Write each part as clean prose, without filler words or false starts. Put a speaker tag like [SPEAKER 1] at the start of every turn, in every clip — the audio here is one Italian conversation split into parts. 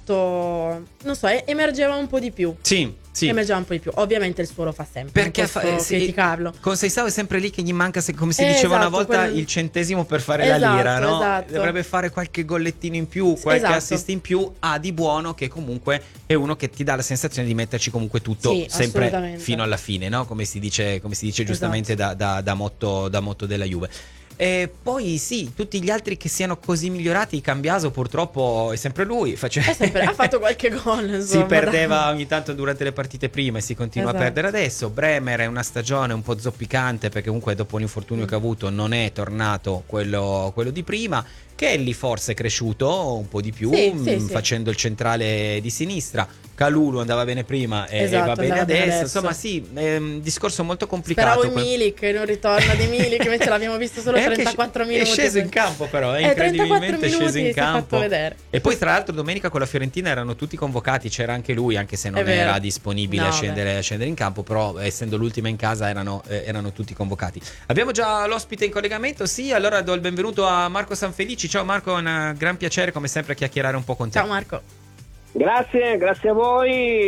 [SPEAKER 1] fatto, non so, emergeva un po' di più.
[SPEAKER 2] Sì.
[SPEAKER 1] Emergeva un po' di più. Ovviamente il suo lo fa sempre, perché criticarlo.
[SPEAKER 2] Con Seisao è sempre lì che gli manca, come si diceva una volta, il centesimo per fare la lira, no?
[SPEAKER 1] Esatto.
[SPEAKER 2] Dovrebbe fare qualche gollettino in più, qualche assist in più. Ha di buono che comunque è uno che ti dà la sensazione di metterci comunque tutto sempre fino alla fine, no? Come si dice giustamente da motto della Juve. E poi tutti gli altri che siano così migliorati, Cambiaso purtroppo è sempre lui,
[SPEAKER 1] ha fatto qualche gol, insomma.
[SPEAKER 2] Si perdeva ogni tanto durante le partite prime e si continua a perdere adesso. Bremer è una stagione un po' zoppicante, perché comunque dopo l'infortunio che ha avuto non è tornato quello di prima. Kelly forse è cresciuto un po' di più, facendo il centrale di sinistra. Kalulu andava bene prima e va bene adesso. Insomma è un discorso molto complicato.
[SPEAKER 1] Speravo Milik, non ritorna di Milik, invece l'abbiamo visto solo 34 minuti.
[SPEAKER 2] È sceso in campo, però è incredibilmente sceso in campo.
[SPEAKER 1] E
[SPEAKER 2] poi tra l'altro domenica con la Fiorentina erano tutti convocati, c'era anche lui, anche se non era disponibile a scendere in campo, però essendo l'ultima in casa erano tutti convocati. Abbiamo già l'ospite in collegamento, allora do il benvenuto a Marco Sanfelici. Ciao Marco, è un gran piacere come sempre chiacchierare un po' con te.
[SPEAKER 1] Ciao Marco.
[SPEAKER 3] Grazie a voi.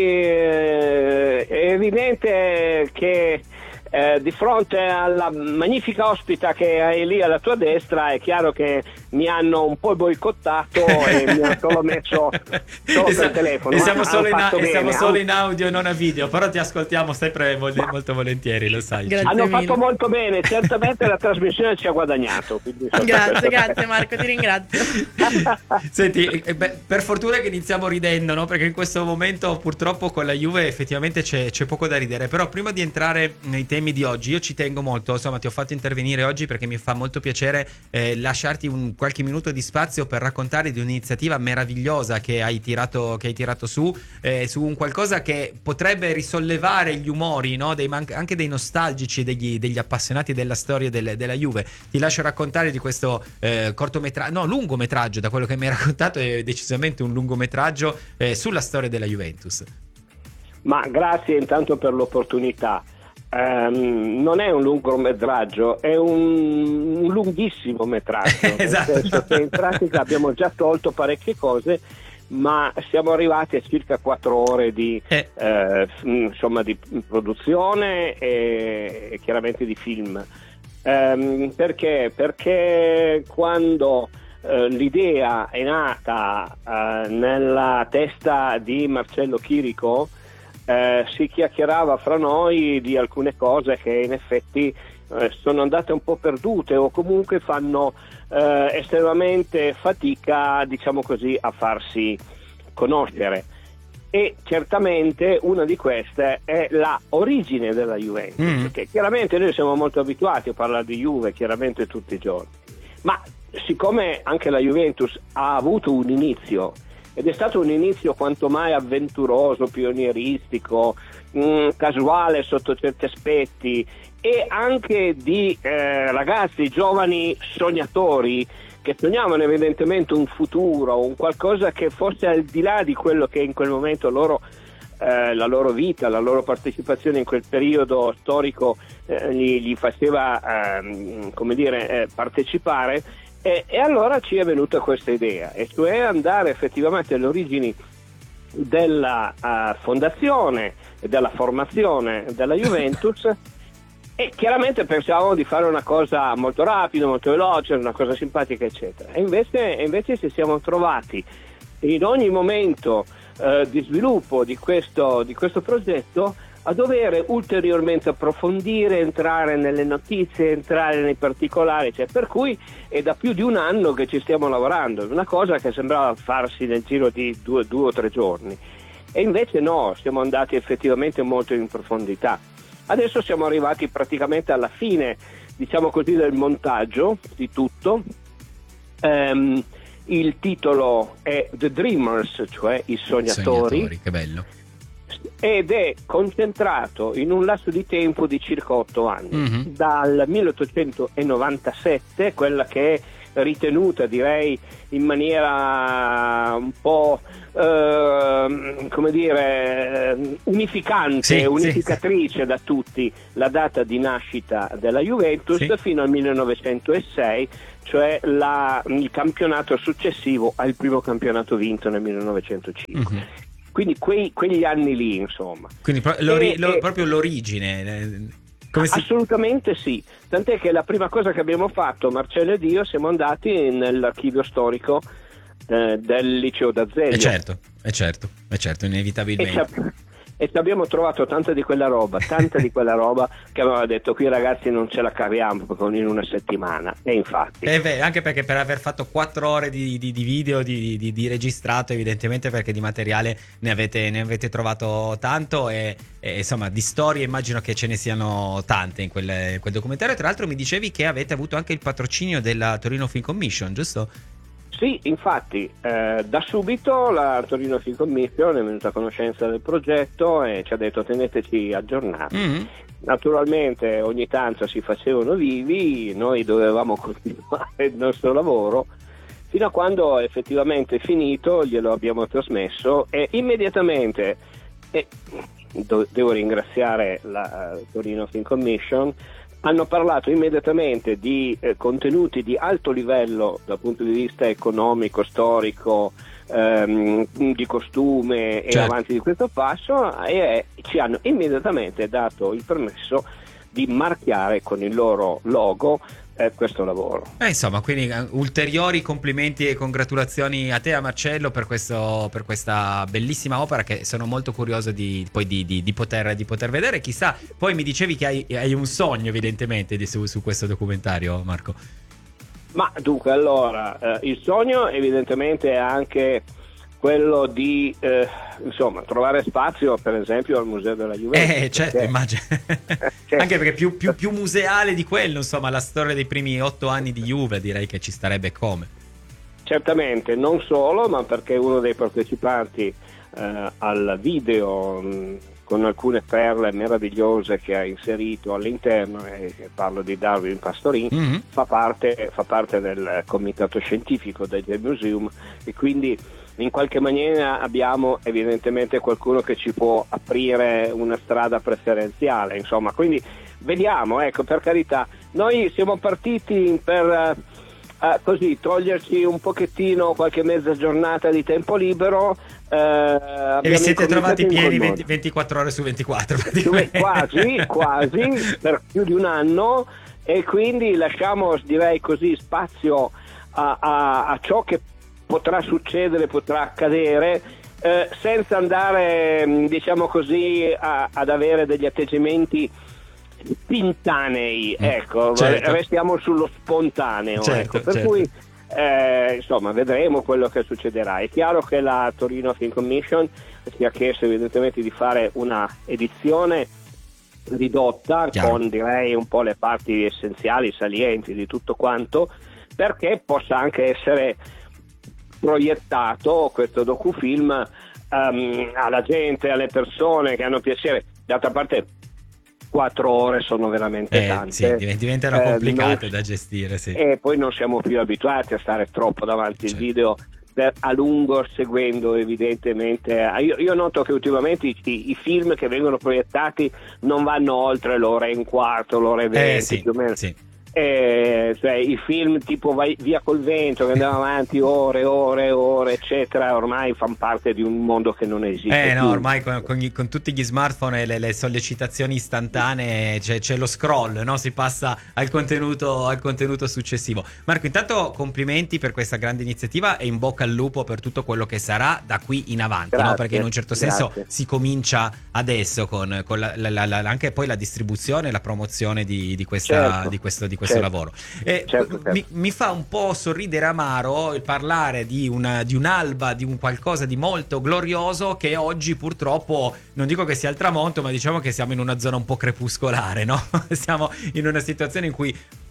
[SPEAKER 3] È evidente che di fronte alla magnifica ospita che hai lì alla tua destra è chiaro che mi hanno un po' boicottato e mi hanno solo messo per telefono.
[SPEAKER 2] E siamo solo in audio e non a video, però ti ascoltiamo sempre molto volentieri, lo sai.
[SPEAKER 3] Hanno fatto molto bene, certamente la trasmissione ci ha guadagnato.
[SPEAKER 1] Grazie Marco, ti ringrazio.
[SPEAKER 2] Senti, per fortuna che iniziamo ridendo, no? Perché in questo momento purtroppo con la Juve effettivamente c'è poco da ridere, però prima di entrare nei temi di oggi io ci tengo molto, insomma ti ho fatto intervenire oggi perché mi fa molto piacere lasciarti qualche minuto di spazio per raccontare di un'iniziativa meravigliosa che hai tirato su un qualcosa che potrebbe risollevare gli umori, no? Anche dei nostalgici, degli appassionati della storia della Juve. Ti lascio raccontare di questo lungometraggio, da quello che mi hai raccontato è decisamente un lungometraggio sulla storia della Juventus.
[SPEAKER 3] Ma grazie intanto per l'opportunità. Non è un lungometraggio, è un lunghissimo metraggio.
[SPEAKER 2] Esatto.
[SPEAKER 3] Nel senso che in pratica abbiamo già tolto parecchie cose, ma siamo arrivati a circa 4 ore di di produzione e chiaramente di film. Perché quando l'idea è nata nella testa di Marcello Chirico, si chiacchierava fra noi di alcune cose che in effetti sono andate un po' perdute o comunque fanno estremamente fatica, diciamo così, a farsi conoscere. E certamente una di queste è la origine della Juventus, perché chiaramente noi siamo molto abituati a parlare di Juve chiaramente tutti i giorni, ma siccome anche la Juventus ha avuto un inizio ed è stato un inizio quanto mai avventuroso, pionieristico, casuale sotto certi aspetti, e anche di ragazzi giovani sognatori che sognavano evidentemente un futuro, un qualcosa che fosse al di là di quello che in quel momento la loro vita, la loro partecipazione in quel periodo storico gli faceva partecipare. E allora ci è venuta questa idea, e cioè andare effettivamente alle origini della fondazione e della formazione della Juventus, e chiaramente pensavamo di fare una cosa molto rapida, molto veloce, una cosa simpatica eccetera, e invece ci siamo trovati in ogni momento di sviluppo di questo progetto a dover ulteriormente approfondire, entrare nelle notizie, entrare nei particolari, per cui è da più di un anno che ci stiamo lavorando, una cosa che sembrava farsi nel giro di due o 3 giorni, e invece no, siamo andati effettivamente molto in profondità. Adesso siamo arrivati praticamente alla fine, diciamo così, del montaggio di tutto. Il titolo è The Dreamers, cioè i sognatori.
[SPEAKER 2] Che bello.
[SPEAKER 3] Ed è concentrato in un lasso di tempo di circa 8 anni, dal 1897, quella che è ritenuta, direi in maniera un po' come dire, unificatrice da tutti, la data di nascita della Juventus fino al 1906, cioè il campionato successivo al primo campionato vinto nel 1905. Quindi quegli anni lì, insomma.
[SPEAKER 2] Quindi proprio l'origine.
[SPEAKER 3] Assolutamente sì, tant'è che la prima cosa che abbiamo fatto, Marcello ed io, siamo andati nell'archivio storico del liceo d'Azeglio.
[SPEAKER 2] Certo, inevitabilmente.
[SPEAKER 3] E ci abbiamo trovato tanta di quella roba che aveva detto: qui ragazzi non ce la caviamo in una settimana. E infatti
[SPEAKER 2] anche perché per aver fatto 4 ore di video di registrato, evidentemente, perché di materiale ne avete trovato tanto, e insomma di storie immagino che ce ne siano tante in quel documentario. Tra l'altro mi dicevi che avete avuto anche il patrocinio della Torino Film Commission, giusto?
[SPEAKER 3] Sì, infatti da subito la Torino Film Commission è venuta a conoscenza del progetto e ci ha detto: teneteci aggiornati. Naturalmente ogni tanto si facevano vivi, noi dovevamo continuare il nostro lavoro fino a quando effettivamente è finito, glielo abbiamo trasmesso e immediatamente devo ringraziare la Torino Film Commission. Hanno parlato immediatamente di contenuti di alto livello dal punto di vista economico, storico, di costume e avanti di questo passo, e ci hanno immediatamente dato il permesso di marchiare con il loro logo questo lavoro.
[SPEAKER 2] Insomma, quindi ulteriori complimenti e congratulazioni a te, a Marcello, per questa bellissima opera, che sono molto curioso di poter vedere. Chissà, poi mi dicevi che hai un sogno evidentemente su questo documentario, Marco.
[SPEAKER 3] Ma dunque, allora, il sogno evidentemente è anche quello di trovare spazio per esempio al Museo della Juventus.
[SPEAKER 2] Certo, immagino. Anche perché più museale di quello, insomma, la storia dei primi 8 anni di Juve, direi che ci starebbe come.
[SPEAKER 3] Certamente, non solo, ma perché uno dei partecipanti al video con alcune perle meravigliose che ha inserito all'interno, e parlo di Darwin Pastorin, fa parte del comitato scientifico del Museum, e quindi in qualche maniera abbiamo evidentemente qualcuno che ci può aprire una strada preferenziale, insomma. Quindi vediamo, ecco, per carità, noi siamo partiti per così toglierci un pochettino qualche mezza giornata di tempo libero,
[SPEAKER 2] e vi siete trovati pieni 24 ore su 24
[SPEAKER 3] quasi per più di un anno, e quindi lasciamo, direi così, spazio a ciò che potrà succedere, potrà accadere, senza andare, diciamo così, ad avere degli atteggiamenti spintanei, ecco, restiamo sullo spontaneo, ecco. Per cui insomma vedremo quello che succederà. È chiaro che la Torino Film Commission ci ha chiesto evidentemente di fare una edizione ridotta, con direi un po' le parti essenziali, salienti di tutto quanto, perché possa anche essere proiettato questo docufilm alla gente, alle persone che hanno piacere. D'altra parte 4 ore sono veramente tante,
[SPEAKER 2] sì, diventano complicate da gestire, sì.
[SPEAKER 3] E poi non siamo più abituati a stare troppo davanti al video a lungo, seguendo evidentemente. Io noto che ultimamente i film che vengono proiettati non vanno oltre l'ora e un quarto, l'ora e 20 più o meno. Cioè i film tipo Via col vento, che andava avanti ore eccetera, ormai fanno parte di un mondo che non esiste più.
[SPEAKER 2] Ormai con tutti gli smartphone e le sollecitazioni istantanee c'è lo scroll, no? Si passa al contenuto successivo. Marco, intanto complimenti per questa grande iniziativa e in bocca al lupo per tutto quello che sarà da qui in avanti.
[SPEAKER 3] Grazie,
[SPEAKER 2] no? Perché in un certo senso si comincia adesso con anche poi la distribuzione e la promozione di questo lavoro.
[SPEAKER 3] Certo.
[SPEAKER 2] Mi fa un po' sorridere amaro il parlare di un'alba, di un qualcosa di molto glorioso, che oggi purtroppo, non dico che sia al tramonto, ma diciamo che siamo in una zona un po' crepuscolare, no? Siamo in una situazione in cui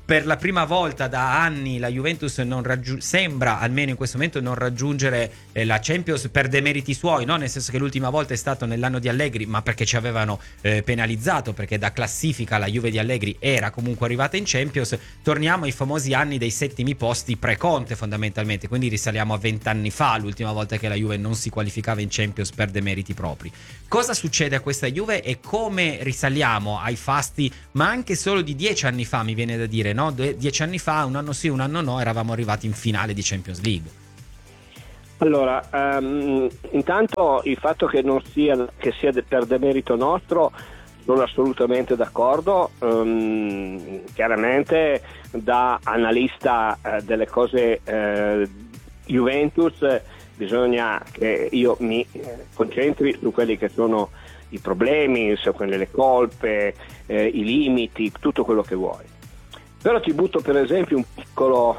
[SPEAKER 2] per la prima volta da anni la Juventus sembra, almeno in questo momento, non raggiungere la Champions per demeriti suoi, no? Nel senso che l'ultima volta è stato nell'anno di Allegri, ma perché ci avevano penalizzato, perché da classifica la Juve di Allegri era comunque arrivata in Champions. Torniamo ai famosi anni dei settimi posti pre-Conte fondamentalmente, quindi risaliamo a 20 anni fa, l'ultima volta che la Juve non si qualificava in Champions per demeriti propri. Cosa succede a questa Juve e come risaliamo ai fasti, ma anche solo di 10 anni fa, mi viene da dire, no? 10 anni fa, un anno sì, un anno no, eravamo arrivati in finale di Champions League.
[SPEAKER 3] Allora, intanto il fatto che sia per demerito nostro, sono assolutamente d'accordo. Chiaramente da analista delle cose Juventus bisogna che io mi concentri su quelli che sono i problemi, su quelle le colpe, i limiti, tutto quello che vuoi. Però ti butto per esempio un piccolo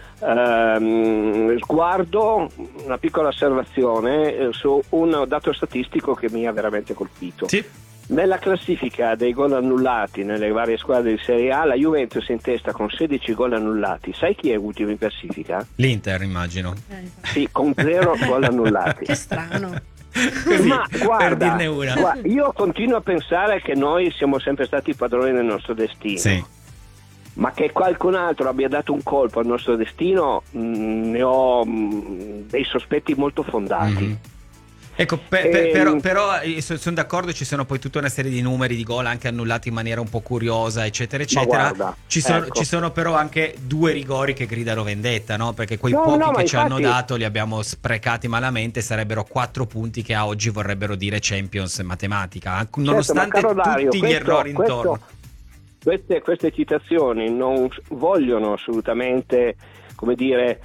[SPEAKER 3] sguardo, una piccola osservazione su un dato statistico che mi ha veramente colpito.
[SPEAKER 2] Sì.
[SPEAKER 3] Nella classifica dei gol annullati nelle varie squadre di Serie A, la Juventus è in testa con 16 gol annullati. Sai chi è ultimo in classifica?
[SPEAKER 2] L'Inter, immagino.
[SPEAKER 3] Sì, con 0 gol annullati.
[SPEAKER 1] Che strano.
[SPEAKER 2] Così,
[SPEAKER 3] Ma guarda,
[SPEAKER 2] per dirne una.
[SPEAKER 3] io continuo a pensare che noi siamo sempre stati padroni del nostro destino.
[SPEAKER 2] Sì.
[SPEAKER 3] Ma che qualcun altro abbia dato un colpo al nostro destino, ne ho dei sospetti molto fondati.
[SPEAKER 2] Mm-hmm. Ecco, però sono d'accordo, ci sono poi tutta una serie di numeri di gol anche annullati in maniera un po' curiosa, eccetera, eccetera.
[SPEAKER 3] Guarda,
[SPEAKER 2] ci sono però anche 2 rigori che gridano vendetta, no? Perché quei
[SPEAKER 3] No,
[SPEAKER 2] pochi
[SPEAKER 3] no,
[SPEAKER 2] che
[SPEAKER 3] ma
[SPEAKER 2] ci hanno
[SPEAKER 3] infatti
[SPEAKER 2] dato li abbiamo sprecati malamente, sarebbero 4 punti che a oggi vorrebbero dire Champions matematica, nonostante
[SPEAKER 3] Certo, Dario,
[SPEAKER 2] tutti gli errori intorno.
[SPEAKER 3] Queste citazioni non vogliono assolutamente, come dire,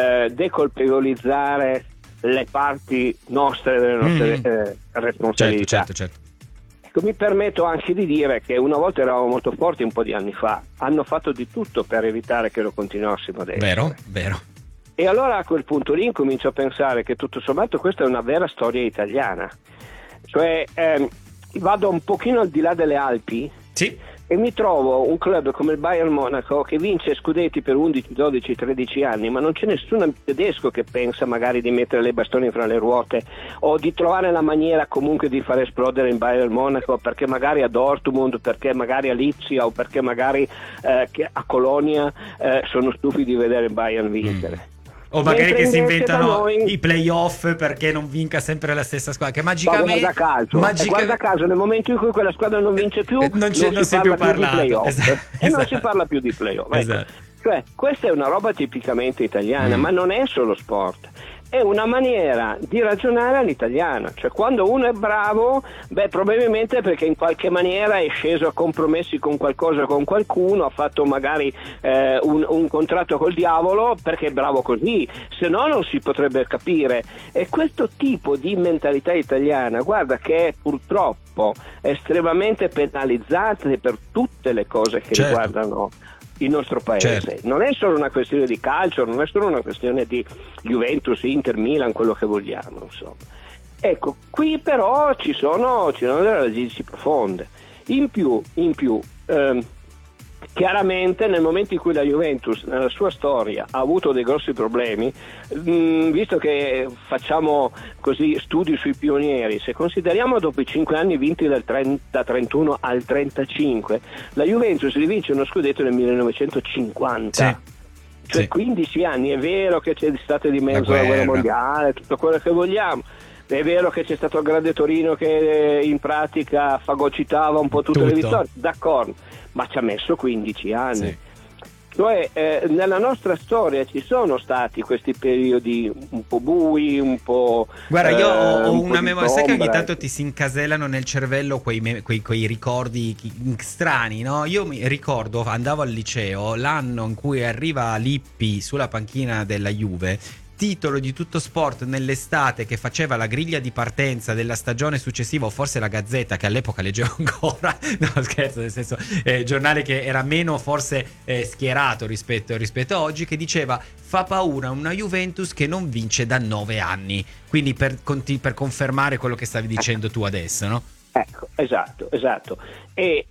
[SPEAKER 3] decolpevolizzare le parti nostre delle nostre responsabilità.
[SPEAKER 2] Certo.
[SPEAKER 3] Mi permetto anche di dire che una volta eravamo molto forti, un po' di anni fa, hanno fatto di tutto per evitare che lo continuassimo ad essere.
[SPEAKER 2] Vero.
[SPEAKER 3] E allora a quel punto lì incomincio a pensare che tutto sommato questa è una vera storia italiana. Cioè vado un pochino al di là delle Alpi.
[SPEAKER 2] Sì.
[SPEAKER 3] E mi trovo un club come il Bayern Monaco che vince scudetti per 11, 12, 13 anni, ma non c'è nessun tedesco che pensa magari di mettere le bastoni fra le ruote o di trovare la maniera comunque di far esplodere il Bayern Monaco, perché magari a Dortmund, perché magari a Lipsia o perché magari a Colonia sono stufi di vedere il Bayern vincere.
[SPEAKER 2] O magari che si inventano
[SPEAKER 3] noi...
[SPEAKER 2] i playoff perché non vinca sempre la stessa squadra. Che magicamente.
[SPEAKER 3] Guarda caso, nel momento in cui quella squadra non vince più, non si più parlato. Di playoff. E non si parla più di playoff.
[SPEAKER 2] Esatto.
[SPEAKER 3] Cioè, questa è una roba tipicamente italiana, ma non è solo sport. È una maniera di ragionare all'italiana, cioè quando uno è bravo, probabilmente perché in qualche maniera è sceso a compromessi con qualcosa, con qualcuno, ha fatto magari un contratto col diavolo perché è bravo così, se no non si potrebbe capire. E questo tipo di mentalità italiana, guarda che è purtroppo estremamente penalizzante per tutte le cose che riguardano il nostro paese.
[SPEAKER 2] Certo.
[SPEAKER 3] Non è solo una questione di calcio, non è solo una questione di Juventus, Inter, Milan, quello che vogliamo, insomma. Ecco, qui però ci sono delle radici profonde. In più, chiaramente nel momento in cui la Juventus nella sua storia ha avuto dei grossi problemi, visto che facciamo così studi sui pionieri, se consideriamo dopo i 5 anni vinti dal 30-31 al 35, la Juventus rivince uno scudetto nel 1950. Cioè 15 anni. È vero che c'è stata di mezzo la guerra mondiale, tutto quello che vogliamo. È vero che c'è stato il Grande Torino che in pratica fagocitava un po' tutte le vittorie, d'accordo, ma ci ha messo 15 anni.
[SPEAKER 2] Sì.
[SPEAKER 3] Cioè nella nostra storia ci sono stati questi periodi un po' bui, un po'...
[SPEAKER 2] Guarda, io ho una
[SPEAKER 3] memoria,
[SPEAKER 2] sai che ogni tanto ti si incasellano nel cervello quei ricordi strani, no? Io mi ricordo, andavo al liceo, l'anno in cui arriva Lippi sulla panchina della Juve, titolo di Tutto Sport nell'estate, che faceva la griglia di partenza della stagione successiva, o forse la Gazzetta, che all'epoca leggevo ancora, no scherzo, nel senso giornale che era meno forse schierato rispetto a oggi, che diceva: fa paura una Juventus che non vince da 9 anni, quindi per confermare quello che stavi dicendo tu adesso, no?
[SPEAKER 3] Ecco, esatto. E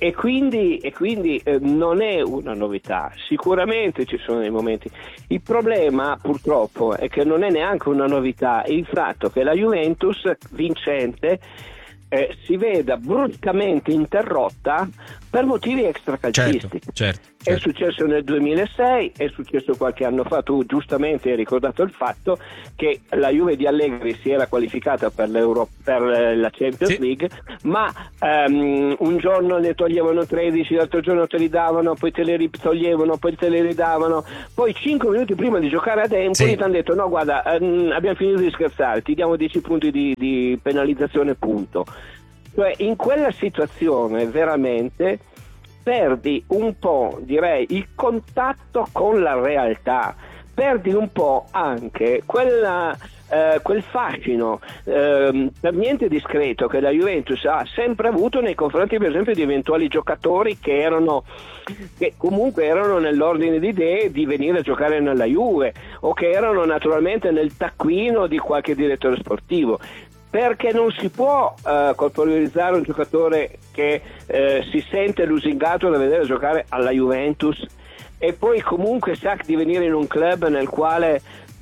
[SPEAKER 3] quindi non è una novità. Sicuramente ci sono dei momenti. Il problema, purtroppo, è che non è neanche una novità il fatto che la Juventus vincente si veda bruscamente interrotta per motivi extracalcistici.
[SPEAKER 2] Certo.
[SPEAKER 3] È successo nel 2006, è successo qualche anno fa. Tu giustamente hai ricordato il fatto che la Juve di Allegri si era qualificata per la Champions League, ma un giorno ne toglievano 13, l'altro giorno te li davano, poi te li toglievano, poi te li ridavano, poi 5 minuti prima di giocare ad Empoli ti hanno detto no guarda, abbiamo finito di scherzare, ti diamo 10 punti di penalizzazione, punto. Cioè in quella situazione veramente perdi un po', direi, il contatto con la realtà, perdi un po' anche quel fascino per niente discreto che la Juventus ha sempre avuto nei confronti, per esempio, di eventuali giocatori che comunque erano nell'ordine di idee di venire a giocare nella Juve, o che erano naturalmente nel taccuino di qualche direttore sportivo. Perché non si può colpevolizzare un giocatore che si sente lusingato da vedere giocare alla Juventus e poi comunque sa di venire in un club nel quale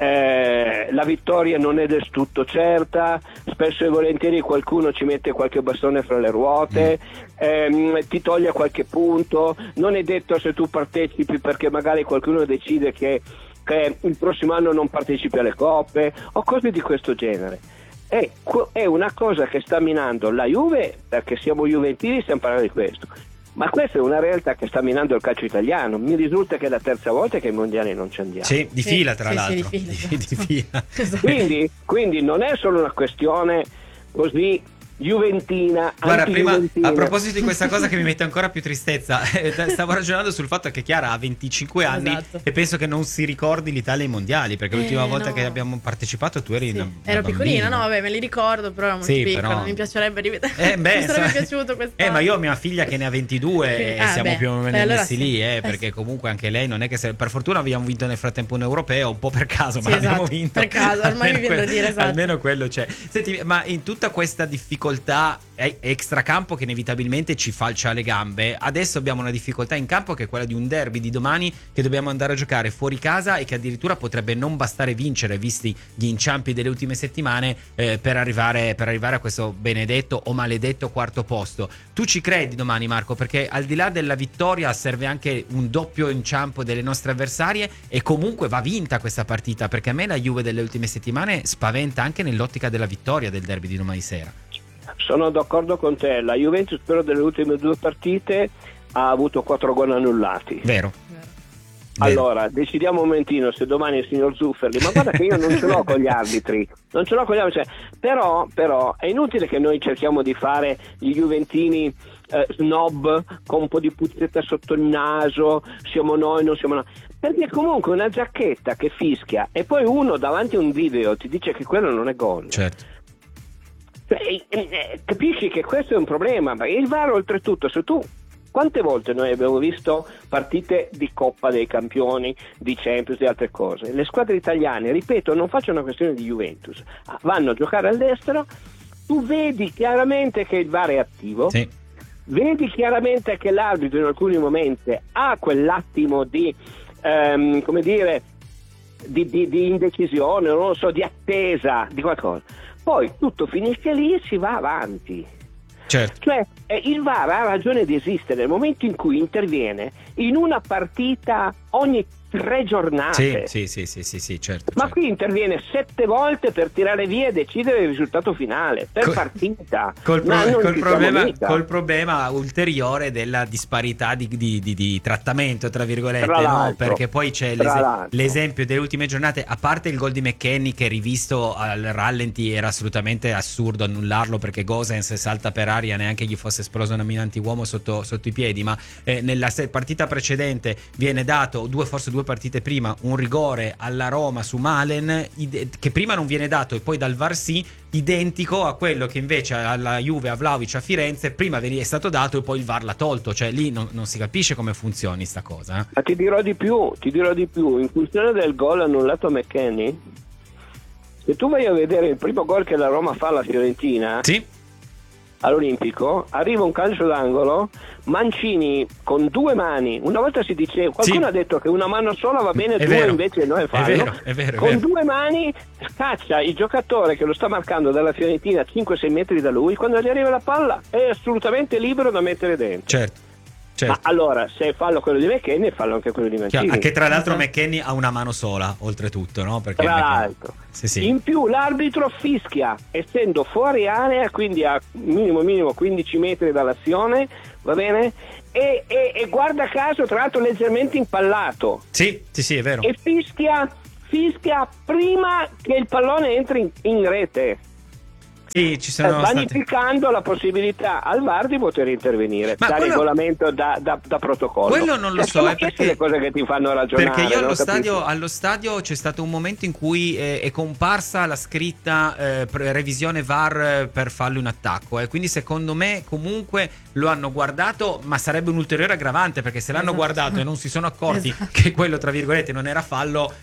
[SPEAKER 3] la vittoria non è del tutto certa, spesso e volentieri qualcuno ci mette qualche bastone fra le ruote, ti toglie qualche punto, non è detto se tu partecipi perché magari qualcuno decide che il prossimo anno non partecipi alle coppe o cose di questo genere. È una cosa che sta minando la Juve, perché siamo juventini, stiamo parlando di questo, ma questa è una realtà che sta minando il calcio italiano. Mi risulta che è la terza volta che ai mondiali non ci andiamo.
[SPEAKER 2] Sì, di fila tra l'altro.
[SPEAKER 1] Di fila.
[SPEAKER 3] Quindi non è solo una questione così juventina.
[SPEAKER 2] Guarda, prima a proposito di questa cosa che mi mette ancora più tristezza, stavo ragionando sul fatto che Chiara ha 25 anni e penso che non si ricordi l'Italia ai mondiali, perché l'ultima volta che abbiamo partecipato tu eri una
[SPEAKER 1] ero
[SPEAKER 2] bambina.
[SPEAKER 1] piccolina, no vabbè, me li ricordo, però ero molto piccola, mi piacerebbe rivedere. Mi sarebbe piaciuto questo.
[SPEAKER 2] Ma io ho mia figlia che ne ha 22 e siamo più o meno messi lì, perché comunque anche lei non è che per fortuna abbiamo vinto nel frattempo un europeo, un po' per caso, ma abbiamo vinto.
[SPEAKER 1] Per caso, ormai mi viene da dire, esatto.
[SPEAKER 2] Almeno quello c'è. Senti, ma in tutta questa difficoltà extracampo che inevitabilmente ci falcia le gambe, adesso abbiamo una difficoltà in campo che è quella di un derby di domani che dobbiamo andare a giocare fuori casa e che addirittura potrebbe non bastare vincere, visti gli inciampi delle ultime settimane, per arrivare a questo benedetto o maledetto quarto posto. Tu ci credi domani, Marco? Perché al di là della vittoria serve anche un doppio inciampo delle nostre avversarie e comunque va vinta questa partita, perché a me la Juve delle ultime settimane spaventa anche nell'ottica della vittoria del derby di domani sera.
[SPEAKER 3] Sono d'accordo con te, la Juventus però delle ultime 2 partite ha avuto 4 gol annullati.
[SPEAKER 2] Vero.
[SPEAKER 3] Allora, decidiamo un momentino se domani il signor Zufferli, ma guarda che io non ce l'ho con gli arbitri, però è inutile che noi cerchiamo di fare gli juventini snob con un po' di puzzetta sotto il naso, siamo noi, non siamo noi, perché comunque una giacchetta che fischia e poi uno davanti a un video ti dice che quello non è gol.
[SPEAKER 2] Certo.
[SPEAKER 3] Capisci che questo è un problema, ma il VAR oltretutto, se tu quante volte noi abbiamo visto partite di Coppa dei Campioni, di Champions e altre cose, le squadre italiane, ripeto, non faccio una questione di Juventus, vanno a giocare all'estero, tu vedi chiaramente che il VAR è attivo, vedi chiaramente che l'arbitro in alcuni momenti ha quell'attimo di come dire di indecisione, non lo so, di attesa di qualcosa. Poi tutto finisce lì e si va avanti.
[SPEAKER 2] Certo.
[SPEAKER 3] Cioè il VAR ha ragione di esistere nel momento in cui interviene in una partita ogni 3 giornate.
[SPEAKER 2] Sì, certo.
[SPEAKER 3] Ma qui interviene 7 volte per tirare via e decidere il risultato finale per partita.
[SPEAKER 2] Col problema ulteriore della disparità di trattamento, tra virgolette, no? Perché poi c'è l'esempio delle ultime giornate, a parte il gol di McKennie che rivisto al rallenti era assolutamente assurdo annullarlo, perché Gosens salta per aria, neanche gli fosse esploso una mina antiuomo sotto i piedi, ma nella partita precedente viene dato forse due partite prima un rigore alla Roma su Malen che prima non viene dato e poi dal VAR sì, identico a quello che invece alla Juve a Vlahovic a Firenze prima è stato dato e poi il VAR l'ha tolto, cioè lì non si capisce come funzioni sta cosa.
[SPEAKER 3] Ma ti dirò di più, in funzione del gol annullato a McKennie, se tu vai a vedere il primo gol che la Roma fa alla Fiorentina,
[SPEAKER 2] sì,
[SPEAKER 3] all'Olimpico, arriva un calcio d'angolo, Mancini con 2 mani, una volta si diceva, qualcuno ha detto che una mano sola va bene,
[SPEAKER 2] è
[SPEAKER 3] 2
[SPEAKER 2] vero,
[SPEAKER 3] invece non è fallo,
[SPEAKER 2] è vero,
[SPEAKER 3] con 2 mani scaccia il giocatore che lo sta marcando dalla Fiorentina a 5-6 metri da lui, quando gli arriva la palla è assolutamente libero da mettere dentro.
[SPEAKER 2] Certo.
[SPEAKER 3] Ma allora, se fallo quello di McKennie, fallo anche quello di Mancini.
[SPEAKER 2] Che tra l'altro McKennie ha una mano sola, oltretutto, no? Perché
[SPEAKER 3] tra l'altro.
[SPEAKER 2] Sì.
[SPEAKER 3] In più l'arbitro fischia, essendo fuori area, quindi a minimo 15 metri dall'azione, va bene? E guarda caso, tra l'altro leggermente impallato.
[SPEAKER 2] Sì, è vero.
[SPEAKER 3] E fischia prima che il pallone entri in rete.
[SPEAKER 2] Sì, ci sono
[SPEAKER 3] vanificando la possibilità al VAR di poter intervenire da regolamento, da protocollo.
[SPEAKER 2] Quello non lo so,
[SPEAKER 3] perché le cose che ti fanno ragionare.
[SPEAKER 2] Perché io allo stadio c'è stato un momento in cui è comparsa la scritta revisione VAR per fallo in attacco, quindi secondo me comunque lo hanno guardato, ma sarebbe un ulteriore aggravante, perché se l'hanno guardato e non si sono accorti che quello tra virgolette non era fallo,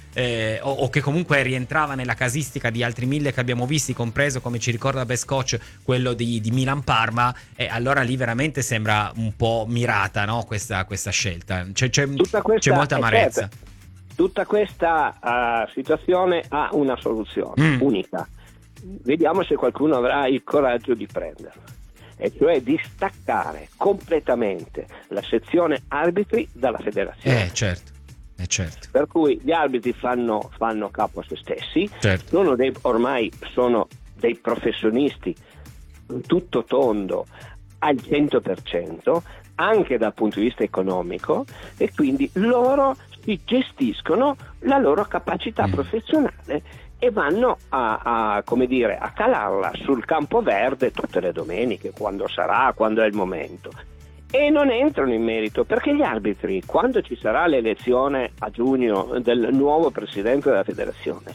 [SPEAKER 2] o che comunque rientrava nella casistica di altri 1000 che abbiamo visti, compreso, come ci ricorda Best Coach, quello di Milan-Parma, allora lì veramente sembra un po' mirata, no? questa scelta, c'è molta amarezza.
[SPEAKER 3] Certo, tutta questa situazione ha una soluzione unica, vediamo se qualcuno avrà il coraggio di prenderla, e cioè di staccare completamente la sezione arbitri dalla federazione.
[SPEAKER 2] Certo.
[SPEAKER 3] Per cui gli arbitri fanno capo a se stessi,
[SPEAKER 2] certo.
[SPEAKER 3] Ormai sono dei professionisti tutto tondo al 100%, anche dal punto di vista economico, e quindi loro si gestiscono la loro capacità professionale e vanno a calarla sul campo verde tutte le domeniche, quando è il momento. E non entrano in merito, perché gli arbitri, quando ci sarà l'elezione a giugno del nuovo presidente della federazione,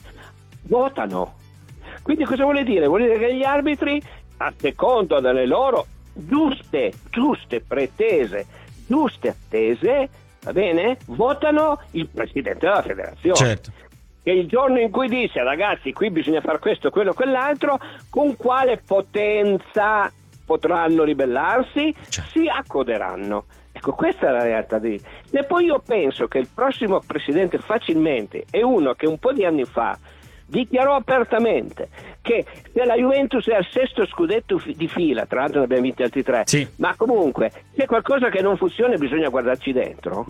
[SPEAKER 3] votano. Quindi cosa vuole dire? Vuol dire che gli arbitri, a seconda delle loro giuste pretese, giuste attese, va bene, votano il presidente della federazione.
[SPEAKER 2] Certo.
[SPEAKER 3] Che il giorno in cui dice ragazzi qui bisogna fare questo, quello, quell'altro, con quale potenza potranno ribellarsi, si accoderanno. Ecco, questa è la realtà. E poi io penso che il prossimo presidente facilmente è uno che un po' di anni fa dichiarò apertamente che se la Juventus è al 6° scudetto di fila, tra l'altro ne abbiamo vinti altri 3, ma comunque c'è qualcosa che non funziona, bisogna guardarci dentro.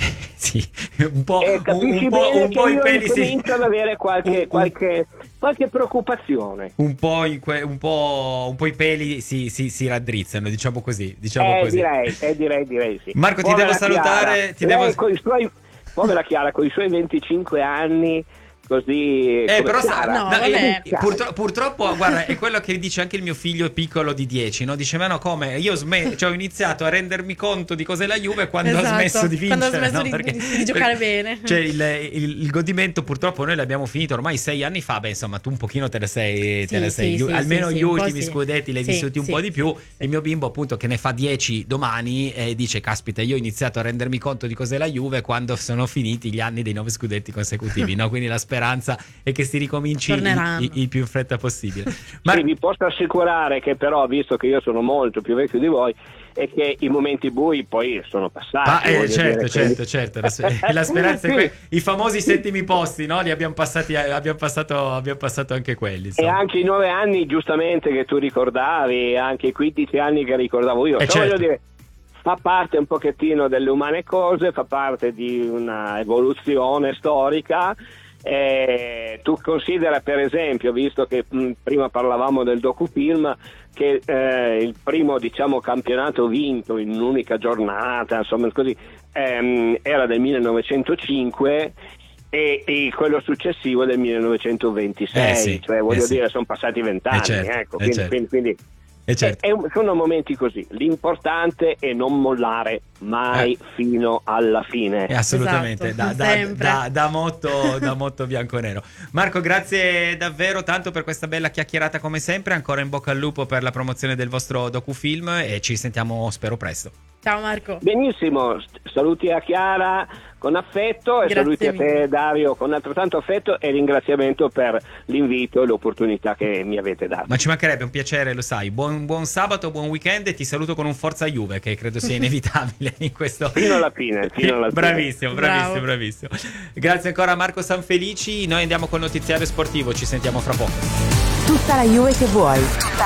[SPEAKER 2] Sì, un po'
[SPEAKER 3] capisci bene che io comincio ad avere qualche preoccupazione.
[SPEAKER 2] Un po' i peli si raddrizzano, diciamo così.
[SPEAKER 3] Direi sì.
[SPEAKER 2] Marco,
[SPEAKER 3] povera
[SPEAKER 2] ti devo salutare.
[SPEAKER 3] Povera Chiara, con i suoi 25 anni. Così
[SPEAKER 2] però purtroppo guarda, è quello che dice anche il mio figlio piccolo di 10, no? Dice ma no, come io ho iniziato a rendermi conto di cos'è la Juve quando ha smesso di vincere,
[SPEAKER 1] quando ha smesso di giocare bene,
[SPEAKER 2] cioè il godimento purtroppo noi l'abbiamo finito ormai 6 anni fa. Insomma tu un pochino te la sei almeno gli ultimi scudetti l'hai vissuti un po' di più. Il mio bimbo appunto che ne fa 10 domani dice caspita, io ho iniziato a rendermi conto di cos'è la Juve quando sono finiti gli anni dei 9 scudetti consecutivi, no? Quindi la speranza è che si ricominci il più in fretta possibile.
[SPEAKER 3] Ma vi posso assicurare che però, visto che io sono molto più vecchio di voi, è che i momenti bui poi sono passati.
[SPEAKER 2] Certo. La speranza è i famosi settimi posti, no? Li abbiamo passato anche quelli. Insomma.
[SPEAKER 3] E anche i 9 anni, giustamente, che tu ricordavi, anche i 15 anni che ricordavo io. Voglio dire, fa parte un pochettino delle umane cose, fa parte di una evoluzione storica. Tu considera, per esempio, visto che prima parlavamo del docufilm, che il primo campionato vinto in un'unica giornata, insomma così, era del 1905 e quello successivo del 1926, dire sono passati 20 anni, quindi sono momenti così. L'importante è non mollare mai fino alla fine.
[SPEAKER 2] Assolutamente, da motto bianco-nero. Marco, grazie davvero tanto per questa bella chiacchierata come sempre. Ancora in bocca al lupo per la promozione del vostro docufilm e ci sentiamo spero presto.
[SPEAKER 1] Ciao Marco.
[SPEAKER 3] Benissimo, saluti a Chiara con affetto e saluti a te Dario con altrettanto affetto e ringraziamento per l'invito e l'opportunità che mi avete dato.
[SPEAKER 2] Ma ci mancherebbe, un piacere, lo sai. Buon sabato, buon weekend e ti saluto con un forza Juve che credo sia inevitabile in questo.
[SPEAKER 3] Fino alla fine.
[SPEAKER 2] Bravissimo. Grazie ancora a Marco Sanfelici, noi andiamo col notiziario sportivo, ci sentiamo fra poco.
[SPEAKER 4] Tutta la Juve che vuoi.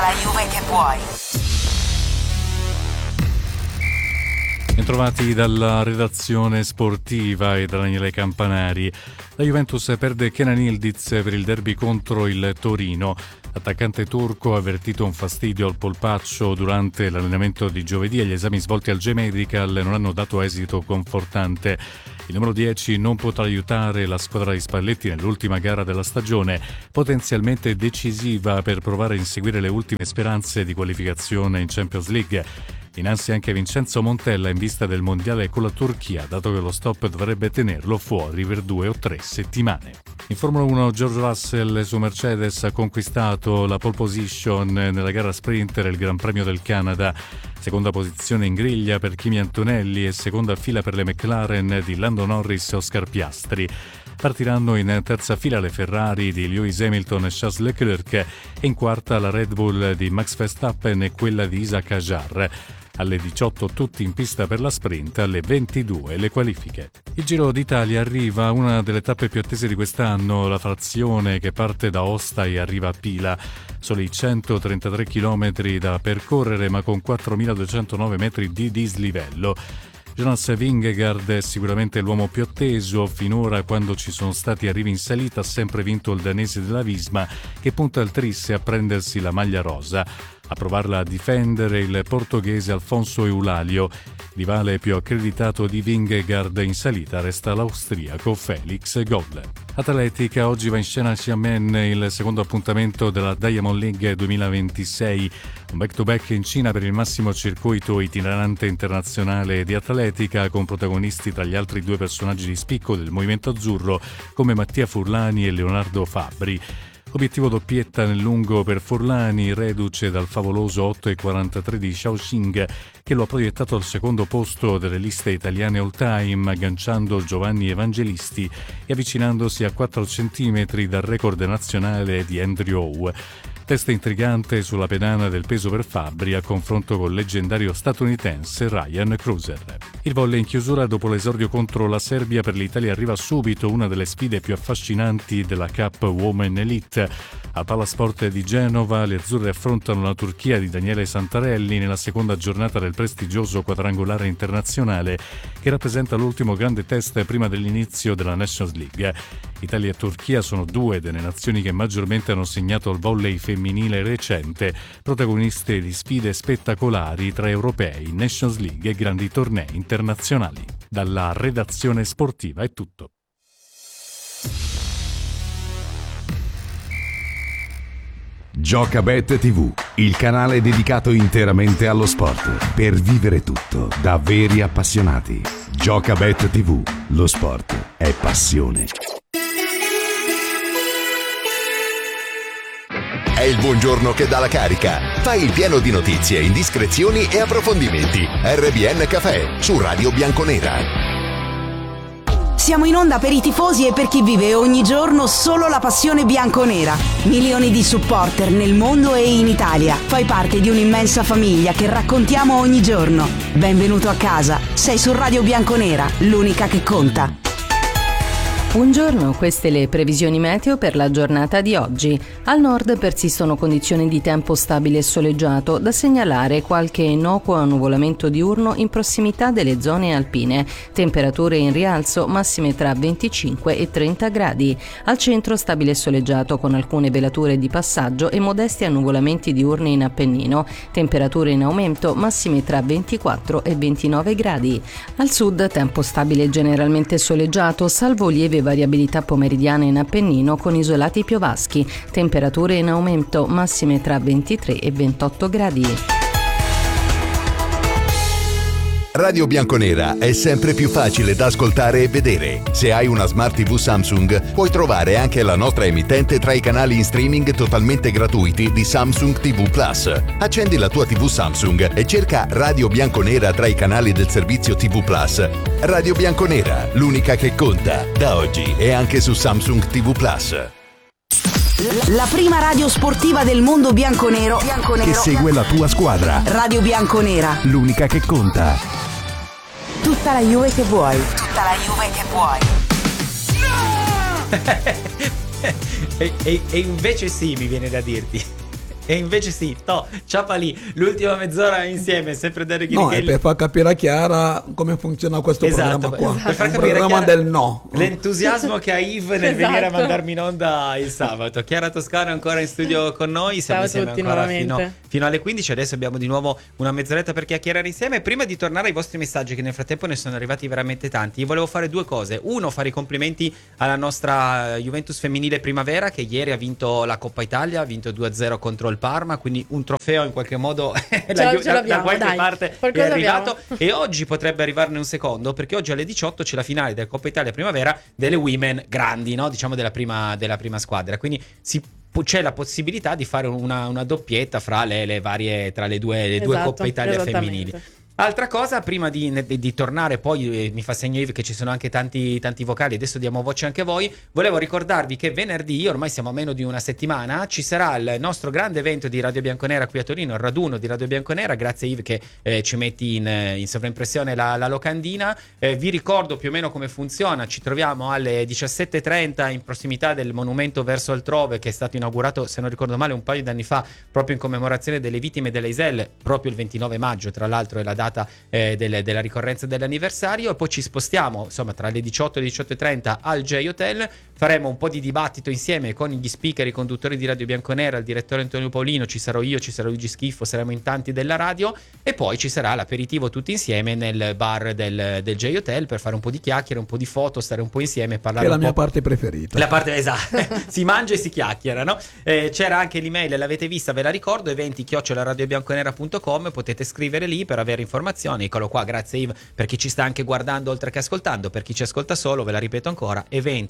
[SPEAKER 5] Bentrovati dalla redazione sportiva e da Daniele Campanari. La Juventus perde Kenan Yildiz per il derby contro il Torino. L'attaccante turco ha avvertito un fastidio al polpaccio durante l'allenamento di giovedì e gli esami svolti al G-Medical non hanno dato esito confortante. Il numero 10 non potrà aiutare la squadra di Spalletti nell'ultima gara della stagione, potenzialmente decisiva per provare a inseguire le ultime speranze di qualificazione in Champions League. In ansia anche Vincenzo Montella in vista del mondiale con la Turchia, dato che lo stop dovrebbe tenerlo fuori per 2 o 3 settimane. In Formula 1 George Russell su Mercedes ha conquistato la pole position nella gara sprint del Gran Premio del Canada. Seconda posizione in griglia per Kimi Antonelli e seconda fila per le McLaren di Lando Norris e Oscar Piastri. Partiranno in terza fila le Ferrari di Lewis Hamilton e Charles Leclerc e in quarta la Red Bull di Max Verstappen e quella di Isaac Hadjar. Alle 18 tutti in pista per la sprint, alle 22 le qualifiche. Il Giro d'Italia arriva a una delle tappe più attese di quest'anno, la frazione che parte da Aosta e arriva a Pila. Soli 133 km da percorrere ma con 4.209 metri di dislivello. Jonas Vingegaard è sicuramente l'uomo più atteso. Finora, quando ci sono stati arrivi in salita, ha sempre vinto il danese della Visma, che punta il Trisse a prendersi la maglia rosa. A provarla a difendere il portoghese Alfonso Eulalio. Rivale più accreditato di Vingegaard in salita resta l'austriaco Felix Gogl. Atletica, oggi va in scena a Xiamen il secondo appuntamento della Diamond League 2026, un back-to-back in Cina per il massimo circuito itinerante internazionale di atletica, con protagonisti tra gli altri 2 personaggi di spicco del movimento azzurro come Mattia Furlani e Leonardo Fabbri. Obiettivo doppietta nel lungo per Furlani, reduce dal favoloso 8,43 di Shaoxing, che lo ha proiettato al secondo posto delle liste italiane all-time, agganciando Giovanni Evangelisti e avvicinandosi a 4 centimetri dal record nazionale di Andrew Howe. Testa intrigante sulla pedana del peso per Fabbri a confronto col leggendario statunitense Ryan Cruiser. Il volley in chiusura dopo l'esordio contro la Serbia. Per l'Italia arriva subito una delle sfide più affascinanti della Cup Women Elite. Al Palasport di Genova le azzurre affrontano la Turchia di Daniele Santarelli nella seconda giornata del prestigioso quadrangolare internazionale che rappresenta l'ultimo grande test prima dell'inizio della Nations League. Italia e Turchia sono 2 delle nazioni che maggiormente hanno segnato il volley femminile recente, protagoniste di sfide spettacolari tra europei, Nations League e grandi tornei internazionali. Dalla redazione sportiva è tutto.
[SPEAKER 6] Giocabet TV, il canale dedicato interamente allo sport, per vivere tutto da veri appassionati. Giocabet TV, lo sport è passione.
[SPEAKER 7] È il buongiorno che dà la carica. Fai il pieno di notizie, indiscrezioni e approfondimenti. RBN Café su Radio Bianconera.
[SPEAKER 4] Siamo in onda per i tifosi e per chi vive ogni giorno solo la passione bianconera. Milioni di supporter nel mondo e in Italia. Fai parte di un'immensa famiglia che raccontiamo ogni giorno. Benvenuto a casa. Sei su Radio Bianconera, l'unica che conta.
[SPEAKER 8] Buongiorno, queste le previsioni meteo per la giornata di oggi. Al nord persistono condizioni di tempo stabile e soleggiato, da segnalare qualche innocuo annuvolamento diurno in prossimità delle zone alpine. Temperature in rialzo, massime tra 25 e 30 gradi. Al centro stabile e soleggiato con alcune velature di passaggio e modesti annuvolamenti diurni in Appennino. Temperature in aumento, massime tra 24 e 29 gradi. Al sud tempo stabile generalmente soleggiato, salvo lieve variabilità pomeridiana in Appennino con isolati piovaschi, temperature in aumento, massime tra 23 e 28 gradi.
[SPEAKER 7] Radio Bianconera è sempre più facile da ascoltare e vedere. Se hai una Smart TV Samsung, puoi trovare anche la nostra emittente tra i canali in streaming totalmente gratuiti di Samsung TV Plus. Accendi la tua TV Samsung e cerca Radio Bianconera tra i canali del servizio TV Plus. Radio Bianconera, l'unica che conta. Da oggi è anche su Samsung TV Plus.
[SPEAKER 4] La prima radio sportiva del mondo bianconero
[SPEAKER 6] che segue la tua squadra.
[SPEAKER 4] Radio Bianconera,
[SPEAKER 6] l'unica che conta.
[SPEAKER 4] Tutta la Juve che vuoi.
[SPEAKER 2] E invece sì, mi viene da dirti. E invece sì, ciapa lì, l'ultima mezz'ora insieme, sempre Dario Chirichelli.
[SPEAKER 9] No, è per far capire a Chiara come funziona questo programma qua.
[SPEAKER 2] Per far capire
[SPEAKER 9] programma del no.
[SPEAKER 2] L'entusiasmo che ha Yves nel venire a mandarmi in onda il sabato. Chiara Toscano ancora in studio con noi, siamo insieme ancora fino alle 15. Adesso abbiamo di nuovo una mezz'oretta per chiacchierare insieme. Prima di tornare ai vostri messaggi, che nel frattempo ne sono arrivati veramente tanti, volevo fare due cose. Uno, fare i complimenti alla nostra Juventus femminile primavera, che ieri ha vinto la Coppa Italia, ha vinto 2-0 contro il Parma, quindi un trofeo in qualche modo da qualche parte è arrivato, e oggi potrebbe arrivarne un secondo, perché oggi alle 18 c'è la finale della Coppa Italia primavera delle women grandi, no? Diciamo della prima squadra, quindi c'è la possibilità di fare una doppietta fra le varie, tra le due Coppe Italia femminili. Altra cosa, prima di tornare, poi mi fa segno Yves che ci sono anche tanti vocali, adesso diamo voce anche a voi. Volevo ricordarvi che venerdì, ormai siamo a meno di una settimana, ci sarà il nostro grande evento di Radio Bianconera qui a Torino, il raduno di Radio Bianconera. Grazie Yves che ci metti in sovraimpressione la locandina. Vi ricordo più o meno come funziona: ci troviamo alle 17:30 in prossimità del monumento Verso Altrove, che è stato inaugurato, se non ricordo male, un paio di anni fa, proprio in commemorazione delle vittime delle Iselle, proprio il 29 maggio, tra l'altro è la data della ricorrenza dell'anniversario. E poi ci spostiamo, insomma, tra le 18 e le 18:30 al J Hotel. Faremo un po' di dibattito insieme con gli speaker, i conduttori di Radio Bianconera, il direttore Antonio Paolino, ci sarò io, ci sarà Luigi Schiffo, saremo in tanti della radio, e poi ci sarà l'aperitivo tutti insieme nel bar del J Hotel per fare un po' di chiacchiere, un po' di foto, stare un po' insieme, parlare
[SPEAKER 9] che è
[SPEAKER 2] un
[SPEAKER 9] la
[SPEAKER 2] po'.
[SPEAKER 9] mia parte preferita.
[SPEAKER 2] La parte, esatto. Si mangia e si chiacchiera, no? C'era anche l'email, l'avete vista, ve la ricordo, eventi@radiobianconera.com, potete scrivere lì per avere informazioni. Eccolo qua, grazie Yves, per chi ci sta anche guardando oltre che ascoltando. Per chi ci ascolta solo, ve la ripeto ancora,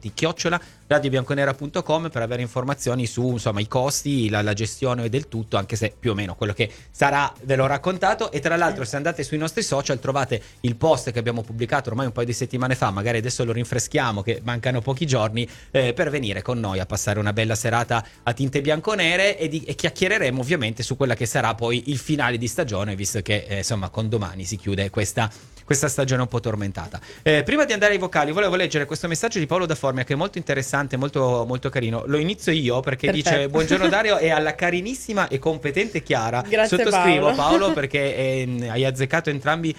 [SPEAKER 2] eventi@radiobianconera.com per avere informazioni su, insomma, i costi, la gestione del tutto, anche se più o meno quello che sarà ve l'ho raccontato. E tra l'altro, se andate sui nostri social trovate il post che abbiamo pubblicato ormai un paio di settimane fa, magari adesso lo rinfreschiamo che mancano pochi giorni, per venire con noi a passare una bella serata a tinte bianconere, e chiacchiereremo ovviamente su quella che sarà poi il finale di stagione, visto che insomma con domani si chiude questa stagione un po' tormentata. Prima di andare ai vocali, volevo leggere questo messaggio di Paolo da Formia, che è molto interessante, molto, molto carino. Lo inizio io perché dice: buongiorno Dario e alla carinissima e competente Chiara.
[SPEAKER 1] Grazie,
[SPEAKER 2] sottoscrivo Paolo perché hai azzeccato entrambi